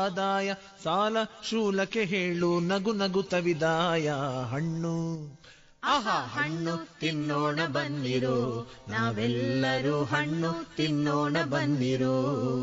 ಆದಾಯ ಸಾಲ ಶೂಲಕ್ಕೆ ಹೇಳು ನಗು ನಗುತ್ತ ವಿದಾಯ ಹಣ್ಣು ಆಹಾ ಹಣ್ಣು ತಿನ್ನೋಣ ಬನ್ನಿರೋ, ನಾವೆಲ್ಲರೂ ಹಣ್ಣು ತಿನ್ನೋಣ ಬನ್ನಿರೋ.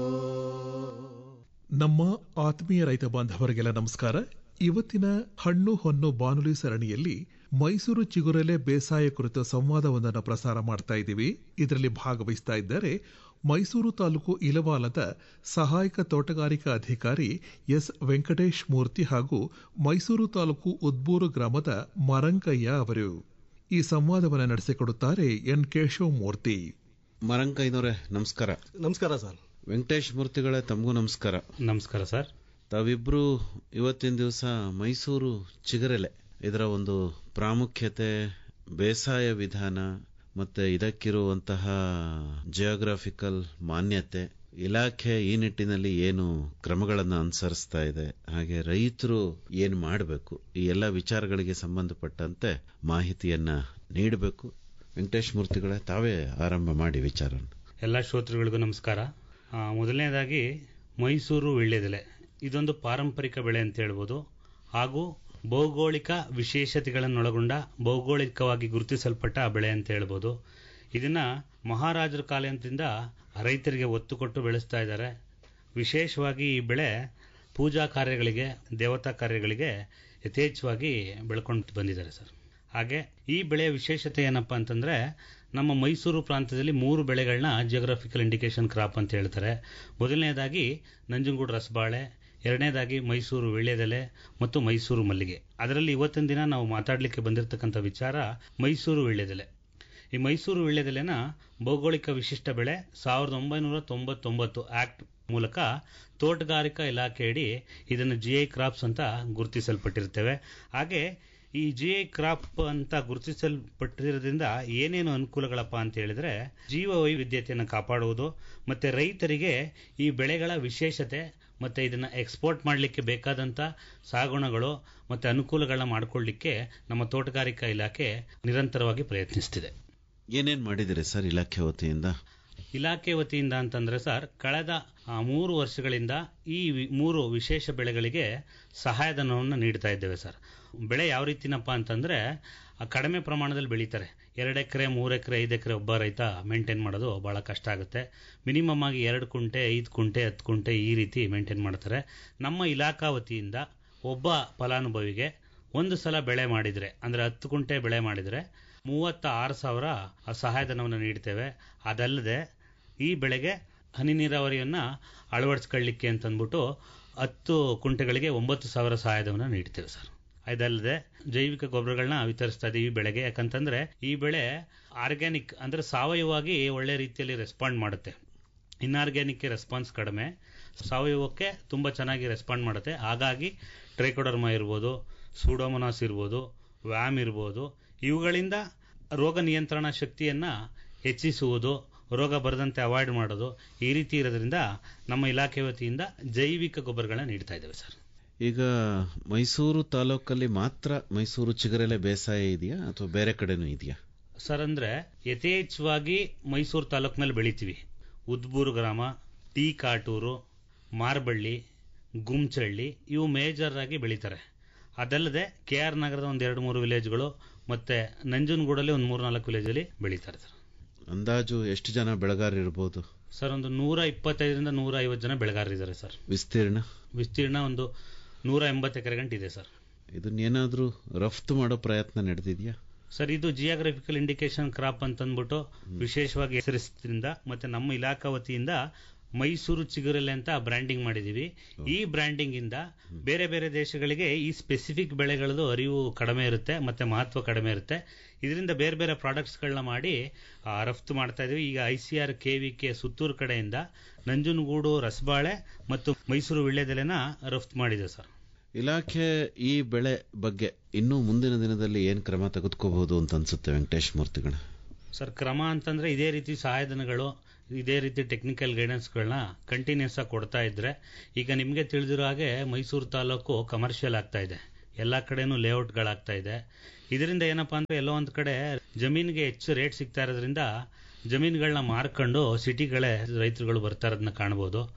ನಮ್ಮ ಆತ್ಮೀಯ ರೈತ ಬಾಂಧವರಿಗೆಲ್ಲ ನಮಸ್ಕಾರ. ಇವತ್ತಿನ ಹಣ್ಣು ಹೊನ್ನು ಬಾನುಲಿ ಸರಣಿಯಲ್ಲಿ ಮೈಸೂರು ಚಿಗುರೆಲೆ ಬೇಸಾಯ ಕುರಿತ ಸಂವಾದವೊಂದನ್ನು ಪ್ರಸಾರ ಮಾಡ್ತಾ ಇದ್ದೀವಿ. ಇದರಲ್ಲಿ ಭಾಗವಹಿಸ್ತಾ ಇದ್ದಾರೆ ಮೈಸೂರು ತಾಲೂಕು ಇಲವಾಲದ ಸಹಾಯಕ ತೋಟಗಾರಿಕಾ ಅಧಿಕಾರಿ ಎಸ್ ವೆಂಕಟೇಶ್ ಮೂರ್ತಿ ಹಾಗೂ ಮೈಸೂರು ತಾಲೂಕು ಉದ್ಬೂರು ಗ್ರಾಮದ ಮರಂಕಯ್ಯ ಅವರು. ಈ ಸಂವಾದವನ್ನು ನಡೆಸಿಕೊಡುತ್ತಾರೆ ಎನ್ ಕೇಶವ ಮೂರ್ತಿ. ಮರಂಕಯ್ಯನವರೇ ನಮಸ್ಕಾರ. ನಮಸ್ಕಾರ ಸರ್. ವೆಂಕಟೇಶ್ ಮೂರ್ತಿಗಳೇ ತಮಗೂ ನಮಸ್ಕಾರ. ನಮಸ್ಕಾರ ಸರ್. ತಾವಿಬ್ರು ಇವತ್ತಿನ ದಿವಸ ಮೈಸೂರು ಚಿಗುರೆಲೆ ಇದರ ಒಂದು ಪ್ರಾಮುಖ್ಯತೆ, ಬೇಸಾಯ ವಿಧಾನ ಮತ್ತೆ ಇದಕ್ಕಿರುವಂತಹ ಜಿಯೋಗ್ರಾಫಿಕಲ್ ಮಾನ್ಯತೆ, ಇಲಾಖೆ ಈ ನಿಟ್ಟಿನಲ್ಲಿ ಏನು ಕ್ರಮಗಳನ್ನು ಅನುಸರಿಸ್ತಾ ಇದೆ, ಹಾಗೆ ರೈತರು ಏನು ಮಾಡಬೇಕು, ಈ ಎಲ್ಲ ವಿಚಾರಗಳಿಗೆ ಸಂಬಂಧಪಟ್ಟಂತೆ ಮಾಹಿತಿಯನ್ನ ನೀಡಬೇಕು. ವೆಂಕಟೇಶ್ ಮೂರ್ತಿಗಳೇ ತಾವೇ ಆರಂಭ ಮಾಡಿ ವಿಚಾರ. ಎಲ್ಲ ಶ್ರೋತೃಗಳಿಗೂ ನಮಸ್ಕಾರ. ಮೊದಲನೇದಾಗಿ ಮೈಸೂರು ವೀಳ್ಯದೆಲೆ ಇದೊಂದು ಪಾರಂಪರಿಕ ಬೆಳೆ ಅಂತ ಹೇಳ್ಬೋದು, ಹಾಗೂ ಭೌಗೋಳಿಕ ವಿಶೇಷತೆಗಳನ್ನೊಳಗೊಂಡ ಭೌಗೋಳಿಕವಾಗಿ ಗುರುತಿಸಲ್ಪಟ್ಟ ಬೆಳೆ ಅಂತ ಹೇಳ್ಬೋದು. ಇದನ್ನ ಮಹಾರಾಜರ ಕಾಲದಿಂದ ರೈತರಿಗೆ ಒತ್ತು ಕೊಟ್ಟು ಬೆಳೆಸ್ತಾ ಇದ್ದಾರೆ. ವಿಶೇಷವಾಗಿ ಈ ಬೆಳೆ ಪೂಜಾ ಕಾರ್ಯಗಳಿಗೆ, ದೇವತಾ ಕಾರ್ಯಗಳಿಗೆ ಯಥೇಚ್ಛವಾಗಿ ಬೆಳ್ಕೊಂಡು ಬಂದಿದ್ದಾರೆ ಸರ್. ಹಾಗೆ ಈ ಬೆಳೆಯ ವಿಶೇಷತೆ ಏನಪ್ಪಾ ಅಂತಂದ್ರೆ, ನಮ್ಮ ಮೈಸೂರು ಪ್ರಾಂತ್ಯದಲ್ಲಿ 3 ಬೆಳೆಗಳನ್ನ ಜಿಯೋಗ್ರಫಿಕಲ್ ಇಂಡಿಕೇಶನ್ ಕ್ರಾಪ್ ಅಂತ ಹೇಳ್ತಾರೆ. ಮೊದಲನೇದಾಗಿ ನಂಜನಗೂಡು ರಸಬಾಳೆ, ಎರಡನೇದಾಗಿ ಮೈಸೂರು ವೀಳ್ಯದೆಲೆ ಮತ್ತು ಮೈಸೂರು ಮಲ್ಲಿಗೆ. ಅದರಲ್ಲಿ ಇವತ್ತಿನ ದಿನ ನಾವು ಮಾತಾಡಲಿಕ್ಕೆ ಬಂದಿರತಕ್ಕಂಥ ವಿಚಾರ ಮೈಸೂರು ವೀಳ್ಯದೆಲೆ. ಈ ಮೈಸೂರು ವೀಳ್ಯದೆಲೆನ ಭೌಗೋಳಿಕ ವಿಶಿಷ್ಟ ಬೆಳೆ 1999 ಆಕ್ಟ್ ಮೂಲಕ ತೋಟಗಾರಿಕಾ ಇಲಾಖೆಯಡಿ ಇದನ್ನು ಜಿಐ ಕ್ರಾಪ್ಸ್ ಅಂತ ಗುರುತಿಸಲ್ಪಟ್ಟಿರ್ತೇವೆ. ಹಾಗೆ ಈ ಜಿಐ ಕ್ರಾಪ್ ಅಂತ ಗುರುತಿಸಲ್ಪಟ್ಟಿರೋದ್ರಿಂದ ಏನೇನು ಅನುಕೂಲಗಳಪ್ಪ ಅಂತ ಹೇಳಿದ್ರೆ, ಜೀವ ವೈವಿಧ್ಯತೆಯನ್ನು ಕಾಪಾಡುವುದು, ಮತ್ತೆ ರೈತರಿಗೆ ಈ ಬೆಳೆಗಳ ವಿಶೇಷತೆ ಮತ್ತೆ ಇದನ್ನ ಎಕ್ಸ್ಪೋರ್ಟ್ ಮಾಡಲಿಕ್ಕೆ ಬೇಕಾದಂತ ಸಾಗುಣಗಳು ಮತ್ತೆ ಅನುಕೂಲಗಳನ್ನ ಮಾಡಿಕೊಳ್ಳಲಿಕ್ಕೆ ನಮ್ಮ ತೋಟಗಾರಿಕಾ ಇಲಾಖೆ ನಿರಂತರವಾಗಿ ಪ್ರಯತ್ನಿಸುತ್ತಿದೆ. ಏನೇನ್ ಮಾಡಿದಿರಿ ಸರ್ ಇಲಾಖೆ ವತಿಯಿಂದ? ಇಲಾಖೆ ವತಿಯಿಂದ ಅಂತಂದ್ರೆ ಸರ್, ಕಳೆದ 3 ವರ್ಷಗಳಿಂದ ಈ 3 ವಿಶೇಷ ಬೆಳೆಗಳಿಗೆ ಸಹಾಯಧನವನ್ನು ನೀಡ್ತಾ ಇದ್ದೇವೆ ಸರ್. ಬೆಳೆ ಯಾವ ರೀತಿನಪ್ಪ ಅಂತಂದ್ರೆ, ಕಡಿಮೆ ಪ್ರಮಾಣದಲ್ಲಿ ಬೆಳೀತಾರೆ. 2 ಎಕರೆ 3 ಎಕರೆ 5 ಎಕರೆ ಒಬ್ಬ ರೈತ ಮೇಂಟೈನ್ ಮಾಡೋದು ಬಹಳ ಕಷ್ಟ ಆಗುತ್ತೆ. ಮಿನಿಮಮ್ ಆಗಿ 2 ಕುಂಟೆ 5 ಕುಂಟೆ 10 ಕುಂಟೆ ಈ ರೀತಿ ಮೇಂಟೈನ್ ಮಾಡ್ತಾರೆ. ನಮ್ಮ ಇಲಾಖಾ ವತಿಯಿಂದ ಒಬ್ಬ ಫಲಾನುಭವಿಗೆ ಒಂದು ಸಲ ಬೆಳೆ ಮಾಡಿದ್ರೆ, ಅಂದ್ರೆ 10 ಕುಂಟೆ ಬೆಳೆ ಮಾಡಿದ್ರೆ 36,000 ಸಹಾಯಧನವನ್ನು ನೀಡ್ತೇವೆ. ಅದಲ್ಲದೆ ಈ ಬೆಳೆಗೆ ಹನಿ ನೀರಾವರಿಯನ್ನ ಅಳವಡಿಸ್ಕೊಳ್ಳಿಕ್ಕೆ ಅಂತಂದ್ಬಿಟ್ಟು 10 ಕುಂಟೆಗಳಿಗೆ 9,000 ಸಹಾಯಧನವನ್ನು ನೀಡ್ತೇವೆ ಸರ್. ಇದಲ್ಲದೆ ಜೈವಿಕ ಗೊಬ್ಬರಗಳನ್ನ ವಿತರಿಸ್ತಾ ಇದೀವಿ ಬೆಳೆಗೆ. ಯಾಕಂತಂದ್ರೆ ಈ ಬೆಳೆ ಆರ್ಗ್ಯಾನಿಕ್ ಅಂದ್ರೆ ಸಾವಯವವಾಗಿ ಒಳ್ಳೆ ರೀತಿಯಲ್ಲಿ ರೆಸ್ಪಾಂಡ್ ಮಾಡುತ್ತೆ. ಇನ್ಆರ್ಗ್ಯಾನಿಕ್ ರೆಸ್ಪಾನ್ಸ್ ಕಡಿಮೆ, ಸಾವಯವಕ್ಕೆ ತುಂಬಾ ಚೆನ್ನಾಗಿ ರೆಸ್ಪಾಂಡ್ ಮಾಡುತ್ತೆ. ಹಾಗಾಗಿ ಟ್ರೈಕೋಡರ್ಮಾ ಇರ್ಬೋದು, ಸೂಡೋಮೋನಾಸ್ ಇರ್ಬೋದು, ವ್ಯಾಮ್ ಇರ್ಬೋದು, ಇವುಗಳಿಂದ ರೋಗ ನಿಯಂತ್ರಣ ಶಕ್ತಿಯನ್ನ ಹೆಚ್ಚಿಸುವುದು, ರೋಗ ಬರದಂತೆ ಅವಾಯ್ಡ್ ಮಾಡೋದು, ಈ ರೀತಿ ಇರೋದ್ರಿಂದ ನಮ್ಮ ಇಲಾಖೆ ವತಿಯಿಂದ ಜೈವಿಕ ಗೊಬ್ಬರಗಳನ್ನ ನೀಡ್ತಾ ಇದ್ದೇವೆ ಸರ್. ಈಗ ಮೈಸೂರು ತಾಲೂಕಲ್ಲಿ ಮಾತ್ರ ಮೈಸೂರು ಚಿಗುರೆಲೆ ಬೇಸಾಯ ಇದೆಯಾ ಅಥವಾ ಬೇರೆ ಕಡೆನೂ ಇದೆಯಾ ಸರ್? ಅಂದ್ರೆ ಯಥೇಚ್ಛವಾಗಿ ಮೈಸೂರು ತಾಲೂಕಿನಲ್ಲಿ ಬೆಳಿತೀವಿ. ಉದ್ಬೂರು ಗ್ರಾಮ, ಟಿ ಕಾಟೂರು, ಮಾರ್ಬಳ್ಳಿ, ಗುಮ್ಚಳ್ಳಿ ಇವು ಮೇಜರ್ ಆಗಿ ಬೆಳೀತಾರೆ. ಅದಲ್ಲದೆ KR ನಗರದ 1-2-3 ವಿಲೇಜ್ಗಳು ಮತ್ತೆ ನಂಜನಗೂಡಲ್ಲಿ 3-4 ವಿಲೇಜ್ ಅಲ್ಲಿ ಬೆಳೀತಾರೆ ಸರ್. ಅಂದಾಜು ಎಷ್ಟು ಜನ ಬೆಳೆಗಾರರು ಇರಬಹುದು ಸರ್? ಒಂದು 125ರಿಂದ 150 ಜನ ಬೆಳೆಗಾರರಿದ್ದಾರೆ ಸರ್. ವಿಸ್ತೀರ್ಣ ಒಂದು 180 ಎಕರೆ ಗಂಟೆ ಇದೆ ಸರ್. ಇದನ್ನೇನಾದ್ರೂ ರಫ್ತು ಮಾಡೋ ಪ್ರಯತ್ನ ನಡೆದಿದೆಯಾ ಸರ್? ಇದು ಜಿಯೋಗ್ರಫಿಕಲ್ ಇಂಡಿಕೇಶನ್ ಕ್ರಾಪ್ ಅಂತಂದ್ಬಿಟ್ಟು ವಿಶೇಷವಾಗಿ ಹೆಸರಿಸಿದ್ರಿಂದ ಮತ್ತೆ ನಮ್ಮ ಇಲಾಖಾ ವತಿಯಿಂದ ಮೈಸೂರು ಚಿಗುರೆಲೆ ಅಂತ ಬ್ರ್ಯಾಂಡಿಂಗ್ ಮಾಡಿದೀವಿ. ಈ ಬ್ರ್ಯಾಂಡಿಂಗ್ ಇಂದ ಬೇರೆ ಬೇರೆ ದೇಶಗಳಿಗೆ ಈ ಸ್ಪೆಸಿಫಿಕ್ ಬೆಳೆಗಳದು ಅರಿವು ಕಡಿಮೆ ಇರುತ್ತೆ ಮತ್ತೆ ಮಹತ್ವ ಕಡಿಮೆ ಇರುತ್ತೆ. ಇದರಿಂದ ಬೇರೆ ಬೇರೆ ಪ್ರಾಡಕ್ಟ್ಸ್ ಗಳನ್ನ ಮಾಡಿ ರಫ್ತು ಮಾಡ್ತಾ ಇದೀವಿ. ಈಗ ICR KVK ಸುತ್ತೂರು ಕಡೆಯಿಂದ ನಂಜನಗೂಡು ರಸಬಾಳೆ ಮತ್ತು ಮೈಸೂರು ವೀಳ್ಯದೆಲೆನ ರಫ್ತು ಮಾಡಿದೆ ಸರ್. ಇಲಾಖೆ ಈ ಬೆಳೆ ಬಗ್ಗೆ ಇನ್ನೂ ಮುಂದಿನ ದಿನದಲ್ಲಿ ಏನ್ ಕ್ರಮ ತೆಗೆದುಕೋಬಹುದು ಅಂತ ಅನ್ಸುತ್ತೆ ವೆಂಕಟೇಶ್ ಮೂರ್ತಿಗಳ? ಸರ್, ಕ್ರಮ ಅಂತಂದ್ರೆ ಇದೇ ರೀತಿ ಸಹಾಯಧನಗಳು, ಇದೇ ರೀತಿ ಟೆಕ್ನಿಕಲ್ ಗೈಡೆನ್ಸ್ಗಳನ್ನ ಕಂಟಿನ್ಯೂಸ್ ಆಗಿ ಕೊಡ್ತಾ ಇದ್ರೆ, ಈಗ ನಿಮ್ಗೆ ತಿಳಿದಿರೋ ಹಾಗೆ ಮೈಸೂರು ತಾಲೂಕು ಕಮರ್ಷಿಯಲ್ ಆಗ್ತಾ ಇದೆ, ಎಲ್ಲಾ ಕಡೆನೂ ಲೇಔಟ್ಗಳಾಗ್ತಾ ಇದೆ. ಇದರಿಂದ ಏನಪ್ಪಾ ಅಂದ್ರೆ ಎಲ್ಲೋ ಒಂದ್ ಕಡೆ ಜಮೀನಿಗೆ ಹೆಚ್ಚು ರೇಟ್ ಸಿಗ್ತಾ ಇರೋದ್ರಿಂದ ಜಮೀನುಗಳನ್ನ ಮಾರ್ಕೊಂಡು ಸಿಟಿಗಳೇ ರೈತರುಗಳು ಬರ್ತಾ ಇರೋದನ್ನ ಕಾಣಬಹುದು.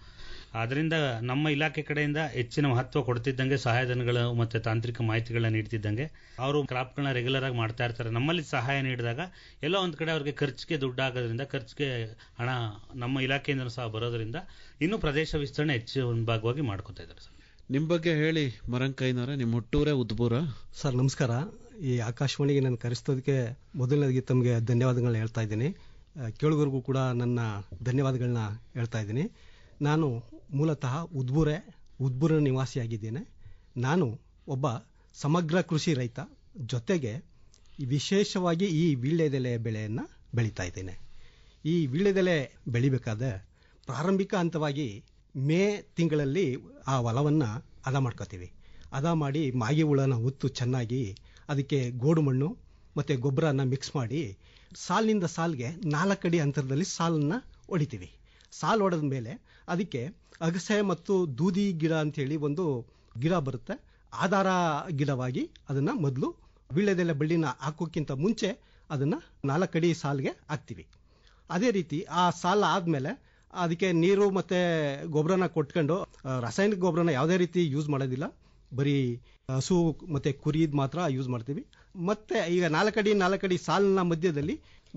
ಆದ್ರಿಂದ ನಮ್ಮ ಇಲಾಖೆ ಕಡೆಯಿಂದ ಹೆಚ್ಚಿನ ಮಹತ್ವ ಕೊಡ್ತಿದ್ದಂಗೆ ಸಹಾಯಧನಗಳು ಮತ್ತೆ ತಾಂತ್ರಿಕ ಮಾಹಿತಿಗಳನ್ನ ನೀಡ್ತಿದ್ದಂಗೆ ಅವರು ಕ್ರಾಪ್ಗಳನ್ನ ರೆಗ್ಯುಲರ್ ಆಗಿ ಮಾಡ್ತಾ ಇರ್ತಾರೆ. ನಮ್ಮಲ್ಲಿ ಸಹಾಯ ನೀಡಿದಾಗ ಎಲ್ಲೋ ಒಂದ್ ಕಡೆ ಅವ್ರಿಗೆ ಖರ್ಚಿಗೆ ದುಡ್ಡು ಆಗೋದ್ರಿಂದ, ಖರ್ಚಿಗೆ ಹಣ ನಮ್ಮ ಇಲಾಖೆಯಿಂದ ಸಹ ಬರೋದ್ರಿಂದ ಇನ್ನೂ ಪ್ರದೇಶ ವಿಸ್ತರಣೆ ಹೆಚ್ಚು ಭಾಗವಾಗಿ ಮಾಡ್ಕೊತಾ ಇದ್ದಾರೆ ಸರ್. ನಿಮ್ ಬಗ್ಗೆ ಹೇಳಿ ಮರಂಕಯ್ಯನವರೇ, ನಿಮ್ಮ ಹುಟ್ಟೂರೇ ಉದ್ಬೂರ? ಸರ್ ನಮಸ್ಕಾರ. ಈ ಆಕಾಶವಾಣಿಗೆ ನಾನು ಕರೆಸಿದ್ದಕ್ಕೆ ಮೊದಲನೇದಾಗಿ ತಮಗೆ ಧನ್ಯವಾದಗಳನ್ನ ಹೇಳ್ತಾ ಇದ್ದೀನಿ. ಕೇಳುಗರಿಗೂ ಕೂಡ ನನ್ನ ಧನ್ಯವಾದಗಳನ್ನ ಹೇಳ್ತಾ ಇದ್ದೀನಿ. ನಾನು ಮೂಲತಃ ಉದ್ಬೂರ ನಿವಾಸಿಯಾಗಿದ್ದೇನೆ. ನಾನು ಒಬ್ಬ ಸಮಗ್ರ ಕೃಷಿ ರೈತ, ಜೊತೆಗೆ ವಿಶೇಷವಾಗಿ ಈ ವೀಳ್ಯದೆಲೆ ಬೆಳೆಯನ್ನು ಬೆಳೀತಾ ಇದ್ದೇನೆ. ಈ ವೀಳ್ಯದೆಲೆ ಬೆಳಿಬೇಕಾದ್ರೆ ಪ್ರಾರಂಭಿಕ ಹಂತವಾಗಿ ಮೇ ತಿಂಗಳಲ್ಲಿ ಆ ಹೊಲವನ್ನು ಹದ ಮಾಡ್ಕೋತೀವಿ. ಹದ ಮಾಡಿ ಮಾಗಿ ಹುಳನ ಉತ್ತು ಚೆನ್ನಾಗಿ ಅದಕ್ಕೆ ಗೋಡು ಮಣ್ಣು ಮತ್ತು ಗೊಬ್ಬರನ ಮಿಕ್ಸ್ ಮಾಡಿ ಸಾಲಿನಿಂದ ಸಾಲಿಗೆ 4 ಅಡಿ ಅಂತರದಲ್ಲಿ ಸಾಲನ್ನು ಹೊಡಿತೀವಿ. ಸಾಲು ಹೊಡೆದ ಮೇಲೆ ಅದಕ್ಕೆ ಅಗಸೆ ಮತ್ತು ದೂದಿ ಗಿಡ ಅಂತೇಳಿ ಒಂದು ಗಿಡ ಬರುತ್ತೆ. ಆಧಾರ ಗಿಡವಾಗಿ ಅದನ್ನು ಮೊದಲು ವೀಳ್ಯದೆಲೆ ಬಳ್ಳಿನ ಹಾಕೋಕ್ಕಿಂತ ಮುಂಚೆ ಅದನ್ನು 4 ಅಡಿ ಸಾಲಿಗೆ ಹಾಕ್ತೀವಿ. ಅದೇ ರೀತಿ ಆ ಸಾಲ ಆದಮೇಲೆ ಅದಕ್ಕೆ ನೀರು ಮತ್ತು ಗೊಬ್ಬರನ ಕೊಟ್ಕೊಂಡು, ರಾಸಾಯನಿಕ ಗೊಬ್ಬರನ ಯಾವುದೇ ರೀತಿ ಯೂಸ್ ಮಾಡೋದಿಲ್ಲ, ಬರೀ ಹಸು ಮತ್ತು ಕುರಿದ್ ಮಾತ್ರ ಯೂಸ್ ಮಾಡ್ತೀವಿ. ಮತ್ತೆ ಈಗ 4 ಅಡಿ ಸಾಲಿನ ಮಧ್ಯದಲ್ಲಿ